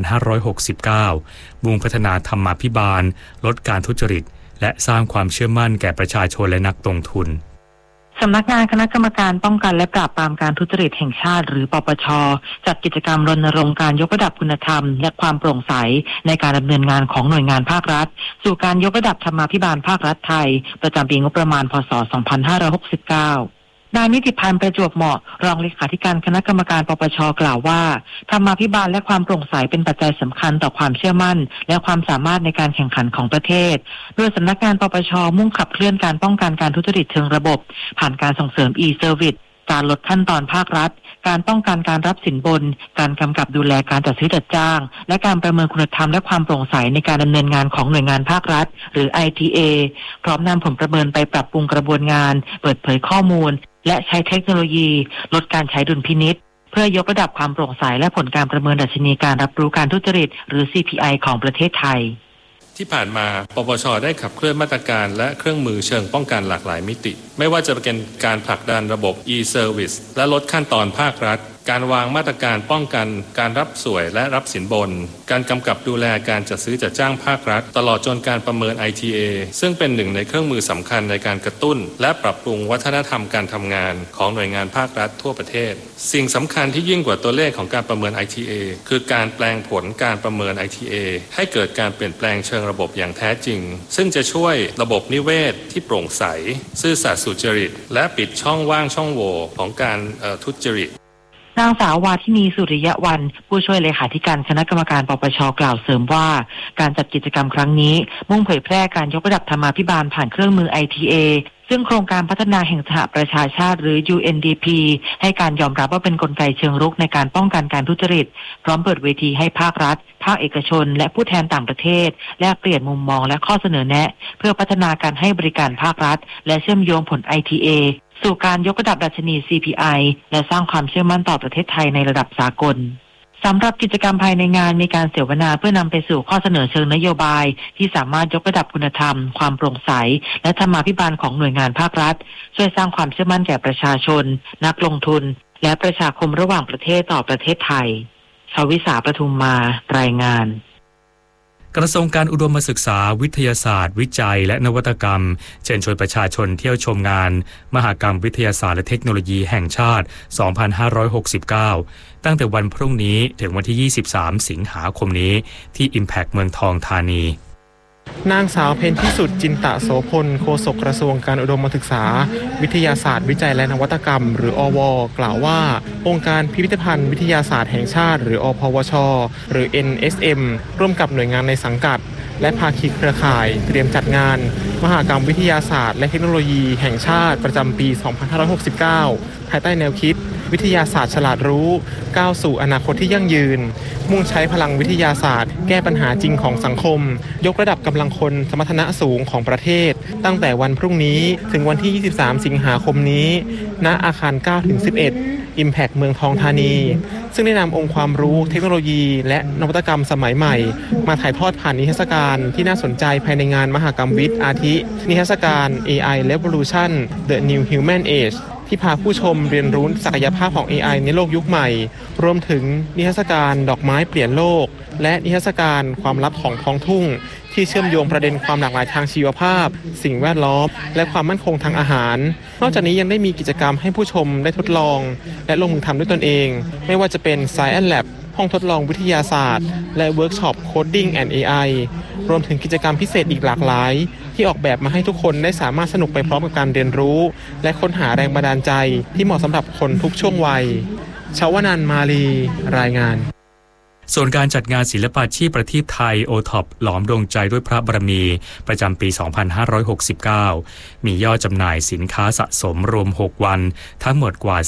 2569 มุ่งพัฒนาธรรมาภิบาลลดการทุจริตและสร้างความเชื่อมั่นแก่ประชาชนและนักลงทุนสำนักงานคณะกรรมการป้องกันและปราบปรามการทุจริตแห่งชาติหรือปปช.จัดกิจกรรมรณรงค์การยกระดับคุณธรรมและความโปร่งใสในการดำเนินงานของหน่วยงานภาครัฐสู่การยกระดับธรรมาภิบาลภาครัฐไทยประจำปีงบประมาณพ.ศ. 2569นายนิติพันธ์ประจวบเหมาะรองเลขาธิการคณะกรรมการปปช.กล่าวว่าธรรมาภิบาลและความโปร่งใสเป็นปัจจัยสำคัญต่อความเชื่อมั่นและความสามารถในการแข่งขันของประเทศโดยสำนักงานปปช.มุ่งขับเคลื่อนการป้องกันการทุจริตเชิงระบบผ่านการส่งเสริม e-service การลดขั้นตอนภาครัฐการป้องกันการรับสินบนการกำกับดูแลการจัดซื้อจัดจ้างและการประเมินคุณธรรมและความโปร่งใสในการดำเนินงานของหน่วยงานภาครัฐหรือ ITA พร้อมนำผลประเมินไปปรับปรุงกระบวนงานเปิดเผยข้อมูลและใช้เทคโนโลยีลดการใช้ดุลพินิจเพื่อยกระดับความโปร่งใสและผลการประเมินดัชนีการรับรู้การทุจริตหรือ CPI ของประเทศไทยที่ผ่านมาปปช.ได้ขับเคลื่อนมาตรการและเครื่องมือเชิงป้องกันหลากหลายมิติไม่ว่าจะเป็นการผลักดันระบบ e-service และลดขั้นตอนภาครัฐการวางมาตรการป้องกันการรับสวยและรับสินบนการกำกับดูแลการจัดซื้อจัดจ้างภาครัฐตลอดจนการประเมิน ITA ซึ่งเป็นหนึ่งในเครื่องมือสำคัญในการกระตุ้นและปรับปรุงวัฒนธรรมการทำงานของหน่วยงานภาครัฐทั่วประเทศสิ่งสำคัญที่ยิ่งกว่าตัวเลขของการประเมิน ITA คือการแปลงผลการประเมิน ITA ให้เกิดการเปลี่ยนแปลงเชิงระบบอย่างแท้จริงซึ่งจะช่วยระบบนิเวศที่โปร่งใสซื่อสัตย์สุจริตและปิดช่องว่างช่องโหว่ของการทุจริตนางสาววาทินีสุริยะวรรณผู้ช่วยเลขาธิการคณะกรรมการปปช.กล่าวเสริมว่าการจัดกิจกรรมครั้งนี้มุ่งเผยแพร่การยกระดับธรรมาภิบาลผ่านเครื่องมือ ITA ซึ่งโครงการพัฒนาแห่งสหประชาชาติหรือ UNDP ให้การยอมรับว่าเป็นกลไกเชิงรุกในการป้องกันการทุจริตพร้อมเปิดเวทีให้ภาครัฐภาคเอกชนและผู้แทนต่างประเทศแลกเปลี่ยนมุมมองและข้อเสนอแนะเพื่อพัฒนาการให้บริการภาครัฐและเชื่อมโยงผล ITAสู่การยกระดับดัชนี CPI และสร้างความเชื่อมั่นต่อประเทศไทยในระดับสากลสำหรับกิจกรรมภายในงานมีการเสวนาเพื่อนำไปสู่ข้อเสนอเชิงนโยบายที่สามารถยกระดับคุณธรรมความโปร่งใสและธรรมาภิบาลของหน่วยงานภาครัฐช่วยสร้างความเชื่อมั่นแก่ประชาชนนักลงทุนและประชาคมระหว่างประเทศต่อประเทศไทยชวิสาปทุมมารายงานกระทรวงการอุดมศึกษาวิทยาศาสตร์วิจัยและนวัตกรรมเชิญชวนประชาชนเที่ยวชมงานมหกรรมวิทยาศาสตร์และเทคโนโลยีแห่งชาติ 2569 ตั้งแต่วันพรุ่งนี้ถึงวันที่ 23 สิงหาคมนี้ที่ Impact เมืองทองธานีนางสาวเพ็ญพิสุทธิ์จินตะโสพลโฆษกกระทรวงการอุดมศึกษาวิทยาศาสตร์วิจัยและนวัตกรรมหรืออว.กล่าวว่าองค์การพิพิธภัณฑ์วิทยาศาสตร์แห่งชาติหรืออพวช.หรือ NSM ร่วมกับหน่วยงานในสังกัดและภาคีเครือข่ายเตรียมจัดงานมหกรรมวิทยาศาสตร์และเทคโนโลยีแห่งชาติประจำปี 2569 ภายใต้แนวคิดวิทยาศาสตร์ฉลาดรู้ก้าวสู่อนาคตที่ยั่งยืนมุ่งใช้พลังวิทยาศาสตร์แก้ปัญหาจริงของสังคมยกระดับกำลังคนสมรรถนะสูงของประเทศตั้งแต่วันพรุ่งนี้ถึงวันที่ 23 สิงหาคมนี้ณอาคาร 9-11 Impact เมืองทองธานีซึ่งได้นำองค์ความรู้เทคโนโลยีและนวัตกรรมสมัยใหม่มาถ่ายทอดผ่านนิทรรศการที่น่าสนใจภายในงานมหกรรมวิทย์อาทินิทรรศการ AI Revolution The New Human Age ที่พาผู้ชมเรียนรู้ศักยภาพของ AI ในโลกยุคใหม่รวมถึงนิทรรศการดอกไม้เปลี่ยนโลกและนิทรรศการความลับของท้องทุ่งที่เชื่อมโยงประเด็นความหลากหลายทางชีวภาพสิ่งแวดล้อมและความมั่นคงทางอาหารนอกจากนี้ยังได้มีกิจกรรมให้ผู้ชมได้ทดลองและลงมือทำด้วยตนเองไม่ว่าจะเป็น Science Lab ห้องทดลองวิทยาศาสตร์และเวิร์กช็อป Coding and AI รวมถึงกิจกรรมพิเศษอีกหลากหลายที่ออกแบบมาให้ทุกคนได้สามารถสนุกไปพร้อมกับการเรียนรู้และค้นหาแรงบันดาลใจที่เหมาะสำหรับคนทุกช่วงวัยชวนันท์มาลีรายงานส่วนการจัดงานศิลปาชีพประทีปไทย O-TOP หลอมดวงใจด้วยพระบารมีประจำปี 2569 มียอดจำหน่ายสินค้าสะสมรวม 6 วันทั้งหมดกว่า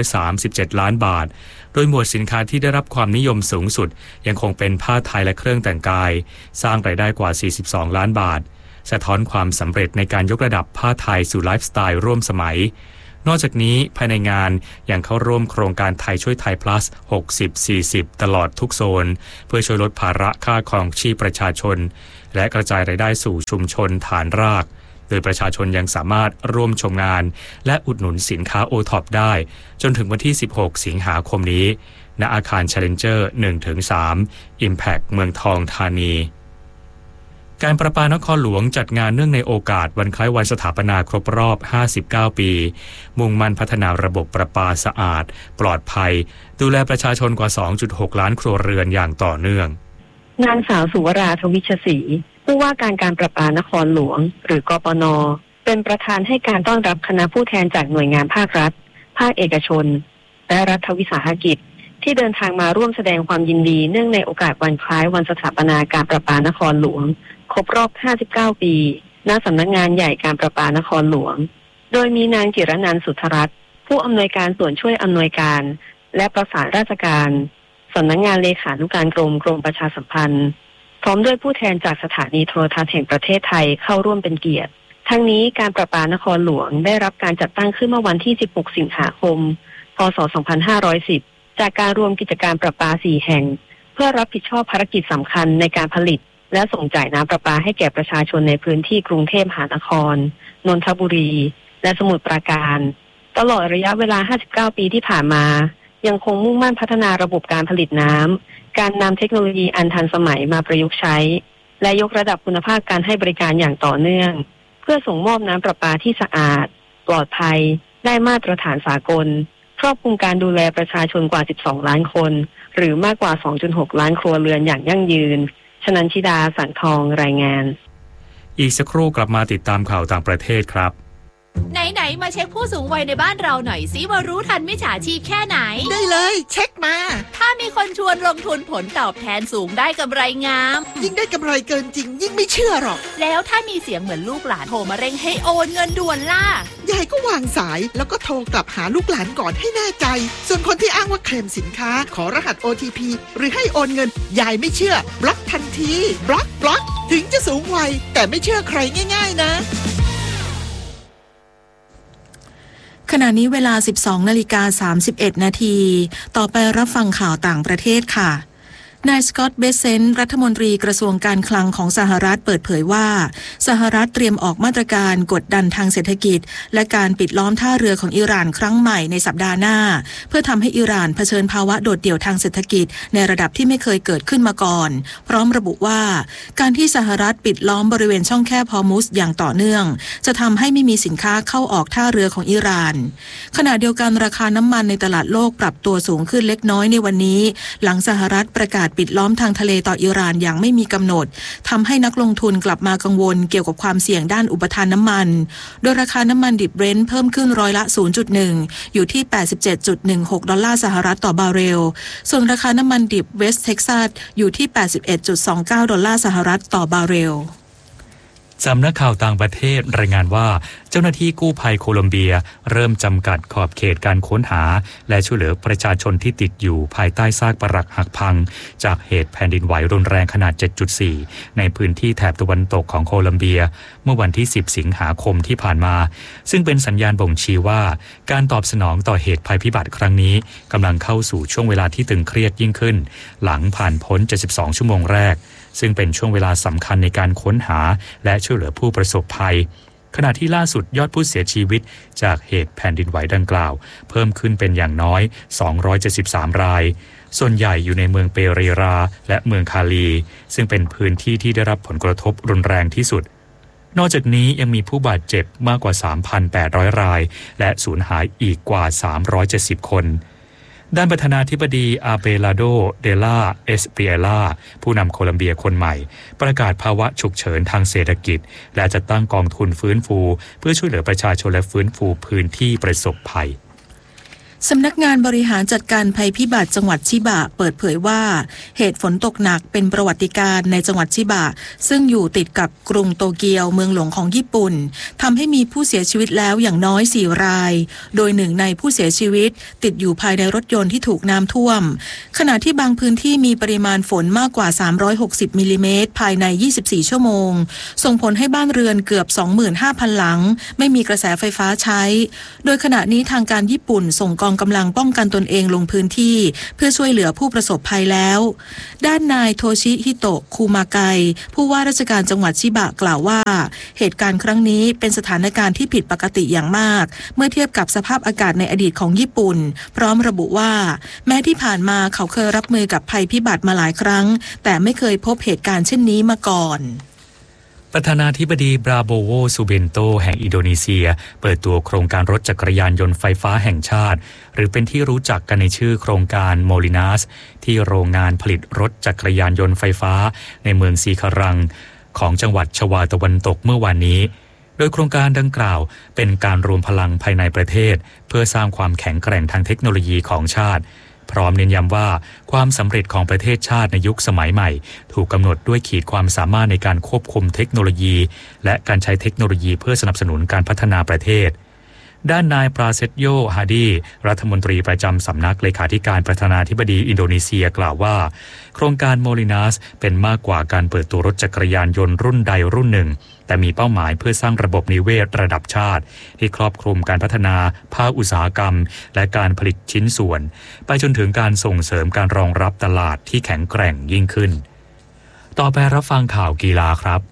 437 ล้านบาทโดยหมวดสินค้าที่ได้รับความนิยมสูงสุดยังคงเป็นผ้าไทยและเครื่องแต่งกายสร้างรายได้กว่า 42 ล้านบาทสะท้อนความสำเร็จในการยกระดับผ้าไทยสู่ไลฟ์สไตล์ร่วมสมัยนอกจากนี้ภายในงานยังเข้าร่วมโครงการไทยช่วยไทย plus 60-40 ตลอดทุกโซนเพื่อช่วยลดภาระค่าครองชีพประชาชนและกระจายรายได้สู่ชุมชนฐานรากโดยประชาชนยังสามารถร่วมชมงานและอุดหนุนสินค้า O-TOP ได้จนถึงวันที่ 16 สิงหาคมนี้ณอาคาร Challenger 1-3 Impact เมืองทองธานีการประปานครหลวงจัดงานเนื่องในโอกาสวันคล้ายวันสถาปนาครบรอบ 59 ปีมุ่งมั่นพัฒนาระบบประปาสะอาดปลอดภัยดูแลประชาชนกว่า 2.6 ล้านครัวเรือนอย่างต่อเนื่องนางสาวสุวราทวิชศรีผู้ว่าการประปานครหลวงหรือกปน.เป็นประธานให้การต้อนรับคณะผู้แทนจากหน่วยงานภาครัฐภาคเอกชนและรัฐวิสาหกิจที่เดินทางมาร่วมแสดงความยินดีเนื่องในโอกาสวันคล้ายวันสถาปนาการประปานครหลวงครบรอบ 59 ปีณสำนักงานใหญ่การประปานครหลวงโดยมีนางจิรนันท์สุทธรัตน์ผู้อำนวยการส่วนช่วยอำนวยการและประสานราชการสำนักงานเลขานุการกรมประชาสัมพันธ์พร้อมด้วยผู้แทนจากสถานีโทรทัศน์แห่งประเทศไทยเข้าร่วมเป็นเกียรติทั้งนี้การประปานครหลวงได้รับการจัดตั้งขึ้นเมื่อวันที่ 16 สิงหาคม พ.ศ. 2510 จากการรวมกิจการประปา 4 แห่งเพื่อรับผิดชอบภารกิจสำคัญในการผลิตและส่งจ่ายน้ำประปาให้แก่ประชาชนในพื้นที่กรุงเทพมหานครนนทบุรีและสมุทรปราการตลอดระยะเวลา 59 ปีที่ผ่านมายังคงมุ่งมั่นพัฒนาระบบการผลิตน้ำการนำเทคโนโลยีอันทันสมัยมาประยุกต์ใช้และยกระดับคุณภาพการให้บริการอย่างต่อเนื่องเพื่อส่งมอบน้ำประปาที่สะอาดปลอดภัยได้มาตรฐานสากลครอบคลุมการดูแลประชาชนกว่า 12 ล้านคนหรือมากกว่า 2.6 ล้านครัวเรือนอย่างยั่งยืนชนันชิดาสังทองรายงานอีกสักครู่กลับมาติดตามข่าวต่างประเทศครับไหนมาเช็คผู้สูงวัยในบ้านเราหน่อยสิว่ารู้ทันมิจฉาชีพแค่ไหนได้เลยเช็คมาถ้ามีคนชวนลงทุนผลตอบแทนสูงได้กำไรงามยิ่งได้กำไรเกินจริงยิ่งไม่เชื่อหรอกแล้วถ้ามีเสียงเหมือนลูกหลานโทรมาเร่งให้โอนเงินด่วนล่ะยายก็วางสายแล้วก็โทรกลับหาลูกหลานก่อนให้แน่ใจส่วนคนที่อ้างว่าเคลมสินค้าขอรหัส OTP หรือให้โอนเงินยายไม่เชื่อบล็อกทันทีบล็อกถึงจะสูงวัยแต่ไม่เชื่อใครง่ายๆนะขณะนี้เวลา 12:31 นาทีต่อไปรับฟังข่าวต่างประเทศค่ะนายสกอตต์เบเซนต์รัฐมนตรีกระทรวงการคลังของสหรัฐเปิดเผยว่าสหรัฐเตรียมออกมาตรการกดดันทางเศรษฐกิจและการปิดล้อมท่าเรือของอิหร่านครั้งใหม่ในสัปดาห์หน้าเพื่อทำให้อิหร่านเผชิญภาวะโดดเดี่ยวทางเศรษฐกิจในระดับที่ไม่เคยเกิดขึ้นมาก่อนพร้อมระบุว่าการที่สหรัฐปิดล้อมบริเวณช่องแคบฮอร์มุซอย่างต่อเนื่องจะทำให้ไม่มีสินค้าเข้าออกท่าเรือของอิหร่านขณะเดียวกันราคาน้ำมันในตลาดโลกปรับตัวสูงขึ้นเล็กน้อยในวันนี้หลังสหรัฐประกาศปิดล้อมทางทะเลต่ออิหร่านอย่างไม่มีกำหนดทำให้นักลงทุนกลับมากังวลเกี่ยวกับความเสี่ยงด้านอุปทานน้ำมันโดยราคาน้ำมันดิบเบรนท์เพิ่มขึ้นร้อยละ 0.1 อยู่ที่ 87.16 ดอลลาร์สหรัฐต่อบาร์เรลส่วนราคาน้ำมันดิบเวสต์เท็กซัสอยู่ที่ 81.29 ดอลลาร์สหรัฐต่อบาร์เรลสำนักข่าวต่างประเทศรายงานว่าเจ้าหน้าที่กู้ภัยโคลอมเบียเริ่มจำกัดขอบเขตการค้นหาและช่วยเหลือประชาชนที่ติดอยู่ภายใต้ซากปรักหักพังจากเหตุแผ่นดินไหวรุนแรงขนาด 7.4 ในพื้นที่แถบตะวันตกของโคลอมเบียเมื่อวันที่ 10 สิงหาคมที่ผ่านมาซึ่งเป็นสัญญาณบ่งชี้ว่าการตอบสนองต่อเหตุภัยพิบัติครั้งนี้กำลังเข้าสู่ช่วงเวลาที่ตึงเครียดยิ่งขึ้นหลังผ่านพ้น 72 ชั่วโมงแรกซึ่งเป็นช่วงเวลาสำคัญในการค้นหาและช่วยเหลือผู้ประสบภัยขณะที่ล่าสุดยอดผู้เสียชีวิตจากเหตุแผ่นดินไหวดังกล่าวเพิ่มขึ้นเป็นอย่างน้อย273รายส่วนใหญ่อยู่ในเมืองเปเรราและเมืองคาลีซึ่งเป็นพื้นที่ที่ได้รับผลกระทบรุนแรงที่สุดนอกจากนี้ยังมีผู้บาดเจ็บมากกว่า 3,800 รายและสูญหายอีกกว่า370คนด้านประธานาธิบดีอาเบลาโดเดลาเอสเปียล่าผู้นำโคลัมเบียคนใหม่ประกาศภาวะฉุกเฉินทางเศรษฐกิจและจะตั้งกองทุนฟื้นฟูเพื่อช่วยเหลือประชาชนและฟื้นฟูพื้นที่ประสบภัยสำนักงานบริหารจัดการภัยพิบัติจังหวัดชิบะเปิดเผยว่าเหตุฝนตกหนักเป็นประวัติการณ์ในจังหวัดชิบะซึ่งอยู่ติดกับกรุงโตเกียวเมืองหลวงของญี่ปุ่นทำให้มีผู้เสียชีวิตแล้วอย่างน้อย4รายโดยหนึ่งในผู้เสียชีวิตติดอยู่ภายในรถยนต์ที่ถูกน้ำท่วมขณะที่บางพื้นที่มีปริมาณฝนมากกว่า360มิลลิเมตรภายใน24ชั่วโมงส่งผลให้บ้านเรือนเกือบ 25,000 หลังไม่มีกระแสไฟฟ้าใช้โดยขณะนี้ทางการญี่ปุ่นส่งกองกำลังป้องกันตนเองลงพื้นที่เพื่อช่วยเหลือผู้ประสบภัยแล้วด้านนายโทชิฮิโตะคูมาไกผู้ว่าราชการจังหวัดชิบะกล่าวว่าเหตุการณ์ครั้งนี้เป็นสถานการณ์ที่ผิดปกติอย่างมากเมื่อเทียบกับสภาพอากาศในอดีตของญี่ปุ่นพร้อมระบุว่าแม้ที่ผ่านมาเขาเคยรับมือกับภัยพิบัติมาหลายครั้งแต่ไม่เคยพบเหตุการณ์เช่นนี้มาก่อนประธานาธิบดีบราโบโวซูเบนโตแห่งอินโดนีเซียเปิดตัวโครงการรถจักรยานยนต์ไฟฟ้าแห่งชาติหรือเป็นที่รู้จักกันในชื่อโครงการโมลินัสที่โรงงานผลิตรถจักรยานยนต์ไฟฟ้าในเมืองซีคารังของจังหวัดชวาตะวันตกเมื่อวานนี้โดยโครงการดังกล่าวเป็นการรวมพลังภายในประเทศเพื่อสร้างความแข็งแกร่งทางเทคโนโลยีของชาติพร้อมเน้นย้ำว่าความสำเร็จของประเทศชาติในยุคสมัยใหม่ถูกกำหนดด้วยขีดความสามารถในการควบคุมเทคโนโลยีและการใช้เทคโนโลยีเพื่อสนับสนุนการพัฒนาประเทศด้านนายปราเซตโยฮาดีรัฐมนตรีประจำสำนักเลขาธิการประธานาธิบดีอินโดนีเซียกล่าวว่าโครงการโมลินัสเป็นมากกว่าการเปิดตัวรถจักรยานยนต์รุ่นใดรุ่นหนึ่งแต่มีเป้าหมายเพื่อสร้างระบบนิเวศระดับชาติที่ครอบคลุมการพัฒนาภาคอุตสาหกรรมและการผลิตชิ้นส่วนไปจนถึงการส่งเสริมการรองรับตลาดที่แข็งแกร่งยิ่งขึ้นต่อไปรับฟังข่าวกีฬาครับ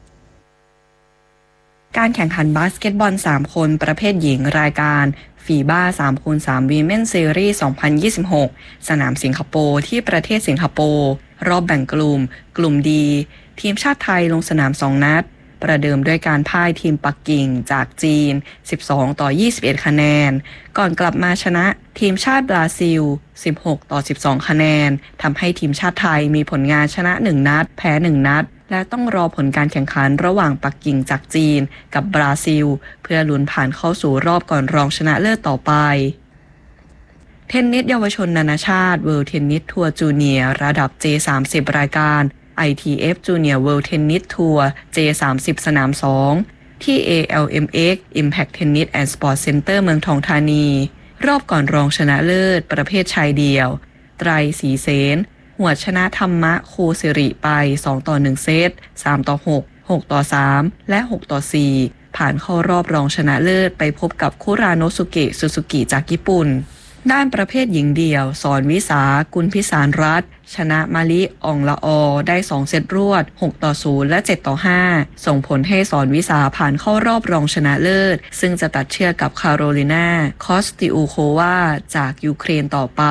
การแข่งขันบาสเกตบอล3คนประเภทหญิงรายการฟีบ้า 3x3 Women Series 2026 สนามสิงคโปร์ที่ประเทศสิงคโปร์รอบแบ่งกลุ่มดีทีมชาติไทยลงสนาม2นัดประเดิมด้วยการพ่ายทีมปักกิ่งจากจีน12-21 คะแนนก่อนกลับมาชนะทีมชาติบราซิล16-12 คะแนนทำให้ทีมชาติไทยมีผลงานชนะ1นัดแพ้1นัดและต้องรอผลการแข่งขันระหว่างปักกิ่งจากจีนกับบราซิลเพื่อลุ้นผ่านเข้าสู่รอบก่อนรองชนะเลิศต่อไปเทนนิสเยาวชนนานาชาติ World Tennis Tour Junior ระดับ J30 รายการ ITF Junior World Tennis Tour J30 สนาม 2 ที่ ALMX Impact Tennis and Sports Center เมืองทองธานีรอบก่อนรองชนะเลิศประเภทชายเดี่ยวไตรศรีเสนหวดชนะธรรมะโคสิริไป2-1 เซต 3-6 6-3 และ 6-4 ผ่านเข้ารอบรองชนะเลิศไปพบกับคุราโนสุเกะซูซูกิจากญี่ปุ่นด้านประเภทหญิงเดี่ยวสอนวิสากุลพิสารรัตน์ชนะมาลิอ่องละออได้2เซตรวด 6-0 และ 7-5 ส่งผลให้สอนวิสาผ่านเข้ารอบรองชนะเลิศซึ่งจะตัดเชือกกับคาโรลินาคอสติอูโควาจากยูเครนต่อไป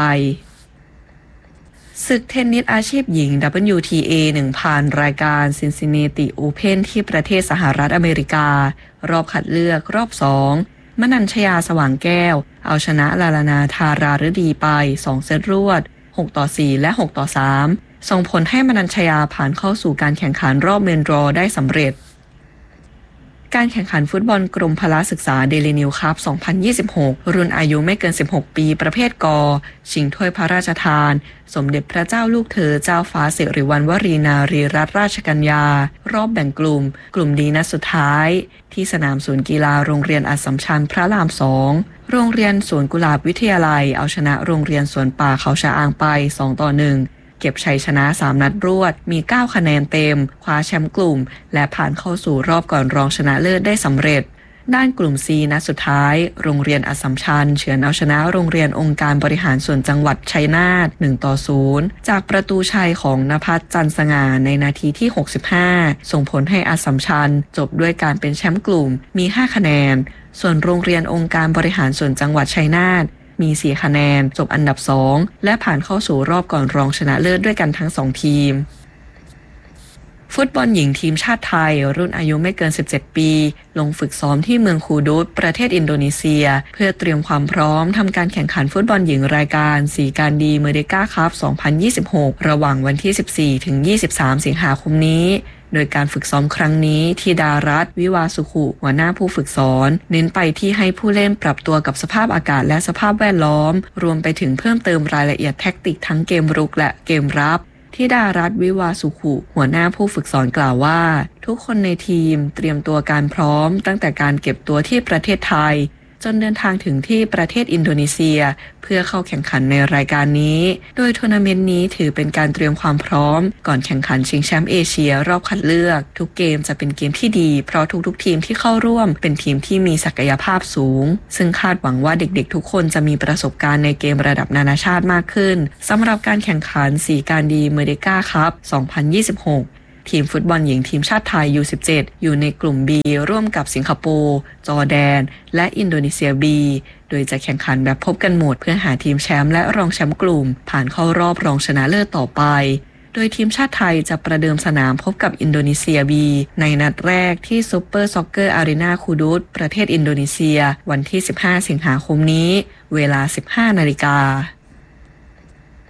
ศึกเทนนิสอาชีพหญิง WTA 1000 รายการ Cincinnati Open ที่ประเทศสหรัฐอเมริการอบคัดเลือกรอบ 2 มนัญชยาสว่างแก้วเอาชนะลาลานาธาราฤดีไป2เซตรวด 6-4 และ 6-3 ส่งผลให้มนัญชยาผ่านเข้าสู่การแข่งขันรอบเมนดรอได้สำเร็จการแข่งขันฟุตบอลกรมพละศึกษาเดลินิวคัพ 2026 รุ่นอายุไม่เกิน 16 ปีประเภทกชิงถ้วยพระราชทานสมเด็จพระเจ้าลูกเธอเจ้าฟ้าสิริวัณวรีนารีรัตนราชกัญญารอบแบ่งกลุ่มดีนัดสุดท้ายที่สนามศูนย์กีฬาโรงเรียนอัสสัมชัญพระราม 2 โรงเรียนสวนกุหลาบวิทยาลัยเอาชนะโรงเรียนสวนป่าเขาชะอางไป 2-1เก็บชัยชนะ3นัดรวดมี9คะแนนเต็มคว้าแชมป์กลุ่มและผ่านเข้าสู่รอบก่อนรองชนะเลิศได้สำเร็จด้านกลุ่ม C นัดสุดท้ายโรงเรียนอัสสัมชัญเฉือนเอาชนะโรงเรียนองค์การบริหารส่วนจังหวัดชัยนาท 1-0 จากประตูชัยของณภัสจันทร์สง่าในนาทีที่65ส่งผลให้อัสสัมชัญจบด้วยการเป็นแชมป์กลุ่มมี5คะแนนส่วนโรงเรียนองค์การบริหารส่วนจังหวัดชัยนาทมี4คะแนนจบอันดับ2และผ่านเข้าสู่รอบก่อนรองชนะเลิศด้วยกันทั้ง2ทีมฟุตบอลหญิงทีมชาติไทยรุ่นอายุไม่เกิน17ปีลงฝึกซ้อมที่เมืองคูดูสประเทศอินโดนีเซียเพื่อเตรียมความพร้อมทำการแข่งขันฟุตบอลหญิงรายการสีการดีเมเดกาคัพ 2026 ระหว่างวันที่ 14 ถึง 23 สิงหาคมนี้โดยการฝึกซ้อมครั้งนี้ธิดารัตน์วิวาสุขุหัวหน้าผู้ฝึกสอนเน้นไปที่ให้ผู้เล่นปรับตัวกับสภาพอากาศและสภาพแวดล้อมรวมไปถึงเพิ่มเติมรายละเอียดแท็กติกทั้งเกมรุกและเกมรับธิดารัตน์วิวาสุขุหัวหน้าผู้ฝึกสอนกล่าวว่าทุกคนในทีมเตรียมตัวการพร้อมตั้งแต่การเก็บตัวที่ประเทศไทยจนเดินทางถึงที่ประเทศอินโดนีเซียเพื่อเข้าแข่งขันในรายการนี้โดยทัวร์นาเมนต์นี้ถือเป็นการเตรียมความพร้อมก่อนแข่งขันชิงแชมป์เอเชียรอบคัดเลือกทุกเกมจะเป็นเกมที่ดีเพราะทุกทีมที่เข้าร่วมเป็นทีมที่มีศักยภาพสูงซึ่งคาดหวังว่าเด็กๆทุกคนจะมีประสบการณ์ในเกมระดับนานาชาติมากขึ้นสำหรับการแข่งขันสีการดีเมเดกาคัพ 2026ทีมฟุตบอลหญิงทีมชาติไทย U17 อยู่ในกลุ่ม B ร่วมกับสิงคโปร์จอร์แดนและอินโดนีเซีย B โดยจะแข่งขันแบบพบกันหมดเพื่อหาทีมแชมป์และรองแชมป์กลุ่มผ่านเข้ารอบรองชนะเลิศต่อไปโดยทีมชาติไทยจะประเดิมสนามพบกับอินโดนีเซีย B ในนัดแรกที่ซุปเปอร์ซ็อกเกอร์อารีนาคูดูสประเทศอินโดนีเซียวันที่15 สิงหาคมนี้เวลา 15 นาฬิกา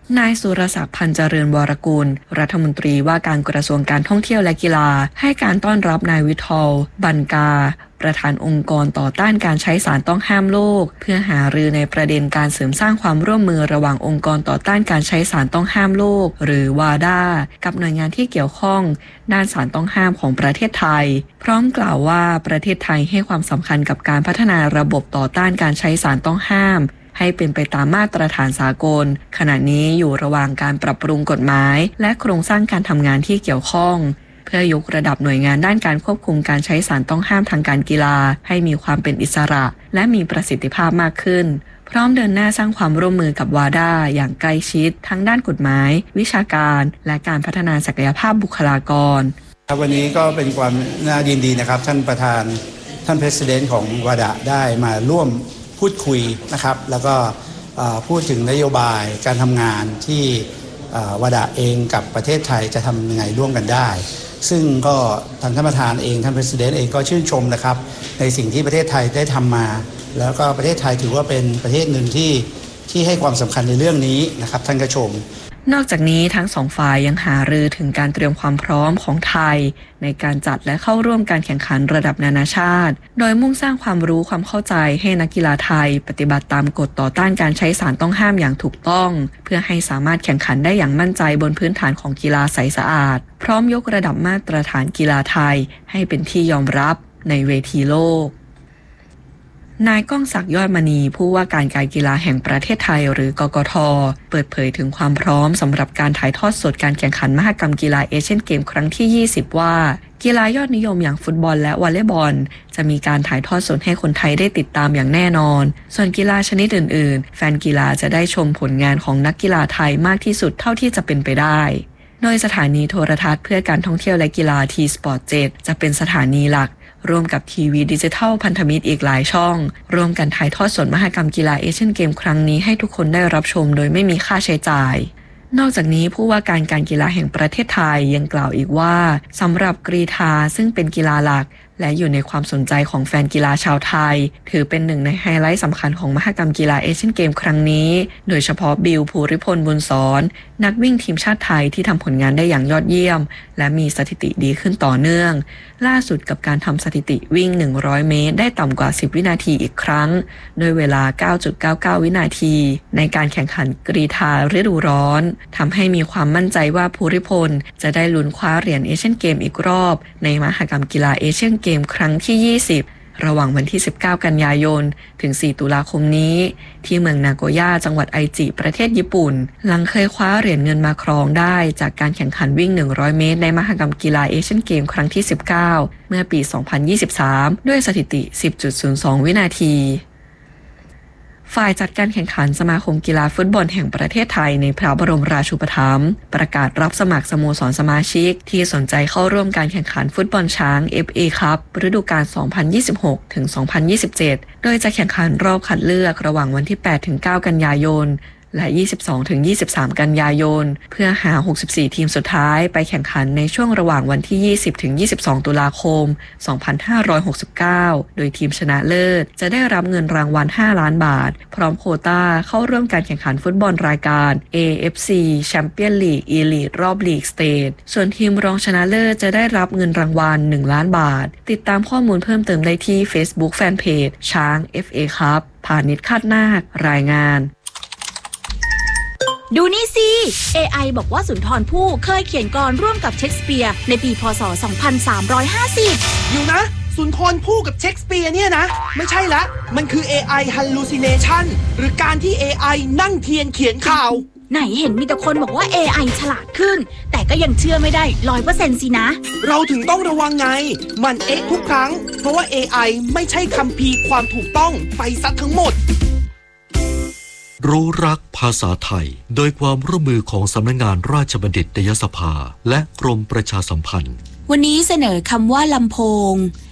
นายสุรศักดิ์พันธ์เจริญวรกุลรัฐมนตรีว่าการกระทรวงการท่องเที่ยวและกีฬาให้การต้อนรับนายวิทอลบันกาประธานองค์กรต่อต้านการใช้สารต้องห้ามโลกเพื่อหารือในประเด็นการเสริมสร้างความร่วมมือระหว่างองค์กรต่อต้านการใช้สารต้องห้ามโลกหรือวาดากับหน่วยงานที่เกี่ยวข้องด้านสารต้องห้ามของประเทศไทยพร้อมกล่าวว่าประเทศไทยให้ความสำคัญกับการพัฒนาระบบต่อต้านการใช้สารต้องห้ามให้เป็นไปตามมาตรฐานสากลขณะนี้อยู่ระหว่างการปรับปรุงกฎหมายและโครงสร้างการทำงานที่เกี่ยวข้องเพื่อยกระดับหน่วยงานด้านการควบคุมการใช้สารต้องห้ามทางการกีฬาให้มีความเป็นอิสระและมีประสิทธิภาพมากขึ้นพร้อมเดินหน้าสร้างความร่วมมือกับวาดาอย่างใกล้ชิดทั้งด้านกฎหมายวิชาการและการพัฒนาศักยภาพบุคลากรวันนี้ก็เป็นความน่ายินดีนะครับท่านประธานท่านประธานของวาดาได้มาร่วมพูดคุยนะครับแล้วก็พูดถึงนโยบายการทำงานที่วาดาเองกับประเทศไทยจะทำยังไงร่วมกันได้ซึ่งก็ทางท่านประธานเองท่านประธานเองก็ชื่นชมนะครับในสิ่งที่ประเทศไทยได้ทำมาแล้วก็ประเทศไทยถือว่าเป็นประเทศหนึ่งที่ให้ความสำคัญในเรื่องนี้นะครับท่านก็ชมนอกจากนี้ทั้งสองฝ่ายยังหารือถึงการเตรียมความพร้อมของไทยในการจัดและเข้าร่วมการแข่งขันระดับนานาชาติโดยมุ่งสร้างความรู้ความเข้าใจให้นักกีฬาไทยปฏิบัติตามกฎต่อต้านการใช้สารต้องห้ามอย่างถูกต้องเพื่อให้สามารถแข่งขันได้อย่างมั่นใจบนพื้นฐานของกีฬาใสสะอาดพร้อมยกระดับมาตรฐานกีฬาไทยให้เป็นที่ยอมรับในเวทีโลกนายก้องศักดิ์ยอดมณีผู้ว่าการการกีฬาแห่งประเทศไทยหรือกกท.เปิดเผยถึงความพร้อมสำหรับการถ่ายทอดสดการแข่งขันมหกรรมกีฬาเอเชียนเกมครั้งที่20ว่ากีฬายอดนิยมอย่างฟุตบอลและวอลเลย์บอลจะมีการถ่ายทอดสดให้คนไทยได้ติดตามอย่างแน่นอนส่วนกีฬาชนิดอื่นๆแฟนกีฬาจะได้ชมผลงานของนักกีฬาไทยมากที่สุดเท่าที่จะเป็นไปได้โดยสถานีโทรทัศน์เพื่อการท่องเที่ยวและกีฬา T-Sport 7 จะเป็นสถานีหลักร่วมกับทีวีดิจิทัลพันธมิตรอีกหลายช่องร่วมกันถ่ายทอดสดมหกรรมกีฬาเอเชียนเกมครั้งนี้ให้ทุกคนได้รับชมโดยไม่มีค่าใช้จ่ายนอกจากนี้ผู้ว่าการการกีฬาแห่งประเทศไทยยังกล่าวอีกว่าสำหรับกรีฑาซึ่งเป็นกีฬาหลักและอยู่ในความสนใจของแฟนกีฬาชาวไทยถือเป็นหนึ่งในไฮไลท์สำคัญของมหกรรมกีฬาเอเชียนเกมครั้งนี้โดยเฉพาะบิล ภูริพล บุญสอนนักวิ่งทีมชาติไทยที่ทำผลงานได้อย่างยอดเยี่ยมและมีสถิติดีขึ้นต่อเนื่องล่าสุดกับการทำสถิติวิ่ง100เมตรได้ต่ำกว่า10วินาทีอีกครั้งโดยเวลา 9.99 วินาทีในการแข่งขันกรีฑาฤดูร้อนทำให้มีความมั่นใจว่าภูริพลจะได้ลุ้นคว้าเหรียญเอเชียนเกมอีกรอบในมหกรรมกีฬาเอเชียนเกมครั้งที่20ระหว่างวันที่19กันยายนถึง4ตุลาคมนี้ที่เมืองนาโกย่าจังหวัดไอจิประเทศญี่ปุ่นหลังเคยคว้าเหรียญเงินมาครองได้จากการแข่งขันวิ่ง100เมตรในมหกรรมกีฬาเอเชียนเกมครั้งที่19เมื่อปี2023ด้วยสถิติ 10.02 วินาทีฝ่ายจัดการแข่งขันสมาคมกีฬาฟุตบอลแห่งประเทศไทยในพระบรมราชูปถัมภ์ประกาศรับสมัครสโมสรสมาชิกที่สนใจเข้าร่วมการแข่งขันฟุตบอลช้าง FA คัพฤดูกาล 2026 ถึง 2027 โดยจะแข่งขันรอบคัดเลือกระหว่างวันที่ 8-9 กันยายนและ 22-23 กันยายนเพื่อหา 64 ทีมสุดท้ายไปแข่งขันในช่วงระหว่างวันที่ 20-22 ตุลาคม 2569 โดยทีมชนะเลิศจะได้รับเงินรางวัล 5 ล้านบาทพร้อมโควต้าเข้าร่วมการแข่งขันฟุตบอลรายการ AFC Champions League Elite รอบลีกสเตทส่วนทีมรองชนะเลิศจะได้รับเงินรางวัล 1 ล้านบาทติดตามข้อมูลเพิ่มเติมได้ที่ Facebook Fanpage ช้าง FA Cup พาณิชย์คาดนาครายงานดูนี่สิ AI บอกว่าสุนทรภู่เคยเขียนกลอนร่วมกับเชคสเปียร์ในปีพ.ศ. 2350 อยู่นะสุนทรภู่กับเชคสเปียร์เนี่ยนะไม่ใช่ละมันคือ AI hallucination หรือการที่ AI นั่งเทียนเขียนข่าวไหนเห็นมีแต่คนบอกว่า AI ฉลาดขึ้นแต่ก็ยังเชื่อไม่ได้ 100% สินะเราถึงต้องระวังไงมันทุกครั้งเพราะว่า AI ไม่ใช่คัมภีร์ความถูกต้องไปซะทั้งหมดรู้รักภาษาไทยโดยความร่วมมือของสำนักงานราชบัณฑิตยสภาและกรมประชาสัมพันธ์วันนี้เสนอคำว่าลำโพง